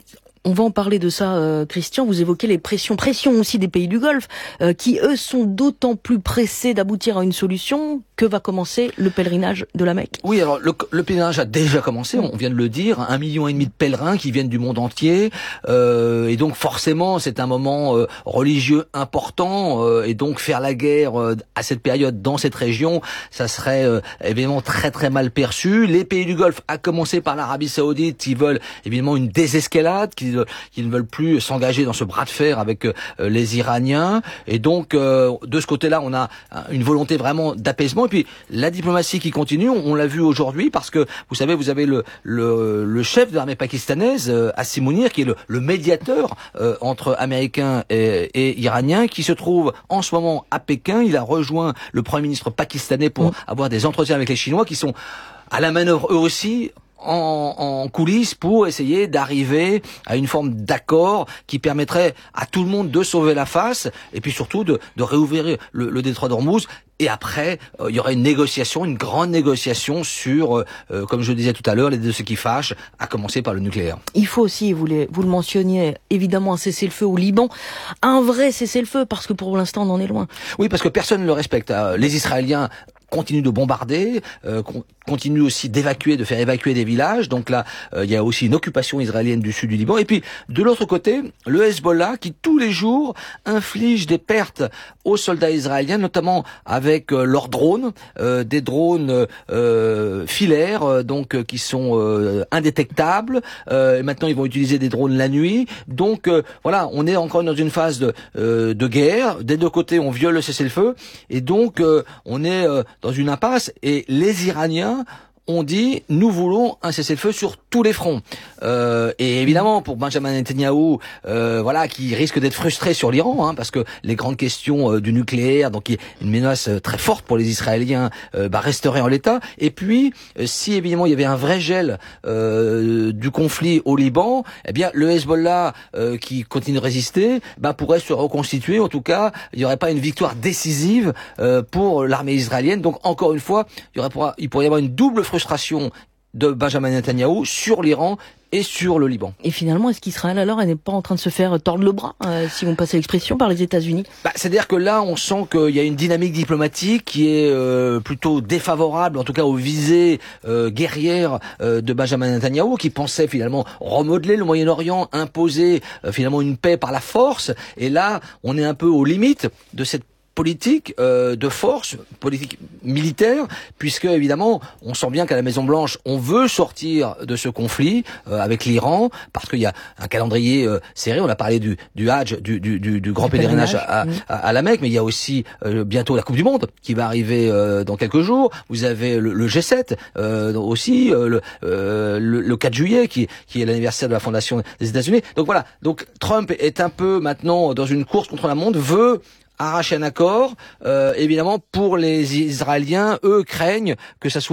[SPEAKER 14] On va en parler de ça, euh, Christian. Vous évoquez les pressions, pressions aussi des pays du Golfe, euh, qui eux sont d'autant plus pressés d'aboutir à une solution que va commencer le pèlerinage de la Mecque.
[SPEAKER 2] Oui, alors le, le pèlerinage a déjà commencé, on vient de le dire, un million et demi de pèlerins qui viennent du monde entier, euh, et donc forcément c'est un moment euh, religieux important, euh, et donc faire la guerre euh, à cette période dans cette région, ça serait euh, évidemment très très mal perçu. Les pays du Golfe, à commencer par l'Arabie Saoudite, qui veulent évidemment une désescalade, qui, qui ne veulent plus s'engager dans ce bras de fer avec euh, les Iraniens, et donc euh, de ce côté-là on a une volonté vraiment d'apaisement. Et puis la diplomatie qui continue, on, on l'a vu aujourd'hui parce que vous savez, vous avez le le, le chef de l'armée pakistanaise, euh, Asim Munir, qui est le, le médiateur euh, entre Américains et, et Iraniens, qui se trouve en ce moment à Pékin. Il a rejoint le Premier ministre pakistanais pour mmh. avoir des entretiens avec les Chinois qui sont à la manœuvre eux aussi en, en coulisses pour essayer d'arriver à une forme d'accord qui permettrait à tout le monde de sauver la face et puis surtout de, de réouvrir le, le détroit d'Ormuz. Et après, euh, il y aurait une négociation, une grande négociation sur, euh, comme je le disais tout à l'heure, les deux ce qui fâche, à commencer par le nucléaire.
[SPEAKER 14] Il faut aussi, vous, les, vous le mentionniez, évidemment un cessez-le-feu au Liban, un vrai cessez-le-feu, parce que pour l'instant on en est loin.
[SPEAKER 2] Oui, parce que personne ne le respecte. Les Israéliens continuent de bombarder, euh, continuent aussi d'évacuer, de faire évacuer des villages. Donc là, euh, il y a aussi une occupation israélienne du sud du Liban. Et puis, de l'autre côté, le Hezbollah qui, tous les jours, inflige des pertes aux soldats israéliens, notamment avec euh, leurs drones, euh, des drones euh, filaires, euh, donc euh, qui sont euh, indétectables. Euh, et maintenant, ils vont utiliser des drones la nuit. Donc, euh, voilà, on est encore dans une phase de, euh, de guerre. Des deux côtés, on viole le cessez-le-feu. Et donc, euh, on est... Euh, dans une impasse, et les Iraniens ont dit nous voulons un cessez-le-feu sur tous les fronts. Euh, et évidemment pour Benjamin Netanyahou, euh, voilà, qui risque d'être frustré sur l'Iran, hein, parce que les grandes questions euh, du nucléaire, donc il y a une menace euh, très forte pour les Israéliens, euh, bah, resteraient en l'état. Et puis euh, si évidemment il y avait un vrai gel euh, du conflit au Liban, eh bien le Hezbollah euh, qui continue de résister, bah, pourrait se reconstituer. En tout cas, il n'y aurait pas une victoire décisive euh, pour l'armée israélienne. Donc encore une fois, il y aurait, il pourrait y avoir une double frustration frustration de Benjamin Netanyahou sur l'Iran et sur le Liban.
[SPEAKER 14] Et finalement, est-ce qu'Israël alors elle n'est pas en train de se faire tordre le bras, euh, si on passe l'expression, par les États-Unis?
[SPEAKER 2] Bah, c'est-à-dire que là, on sent qu'il y a une dynamique diplomatique qui est euh, plutôt défavorable, en tout cas aux visées euh, guerrières euh, de Benjamin Netanyahou, qui pensait finalement remodeler le Moyen-Orient, imposer euh, finalement une paix par la force. Et là, on est un peu aux limites de cette politique euh, de force, politique militaire, puisque évidemment on sent bien qu'à la Maison Blanche on veut sortir de ce conflit euh, avec l'Iran, parce qu'il y a un calendrier euh, serré. On a parlé du, du Hajj, du, du, du, du grand pèlerinage à, à, à la Mecque, mais il y a aussi euh, bientôt la Coupe du Monde qui va arriver euh, dans quelques jours. Vous avez le, le G sept euh, aussi, euh, le, euh, le, le quatre juillet qui, qui est l'anniversaire de la fondation des États-Unis. Donc voilà, donc Trump est un peu maintenant dans une course contre la montre, veut arracher un accord. Euh, évidemment, pour les Israéliens, eux craignent que ça soit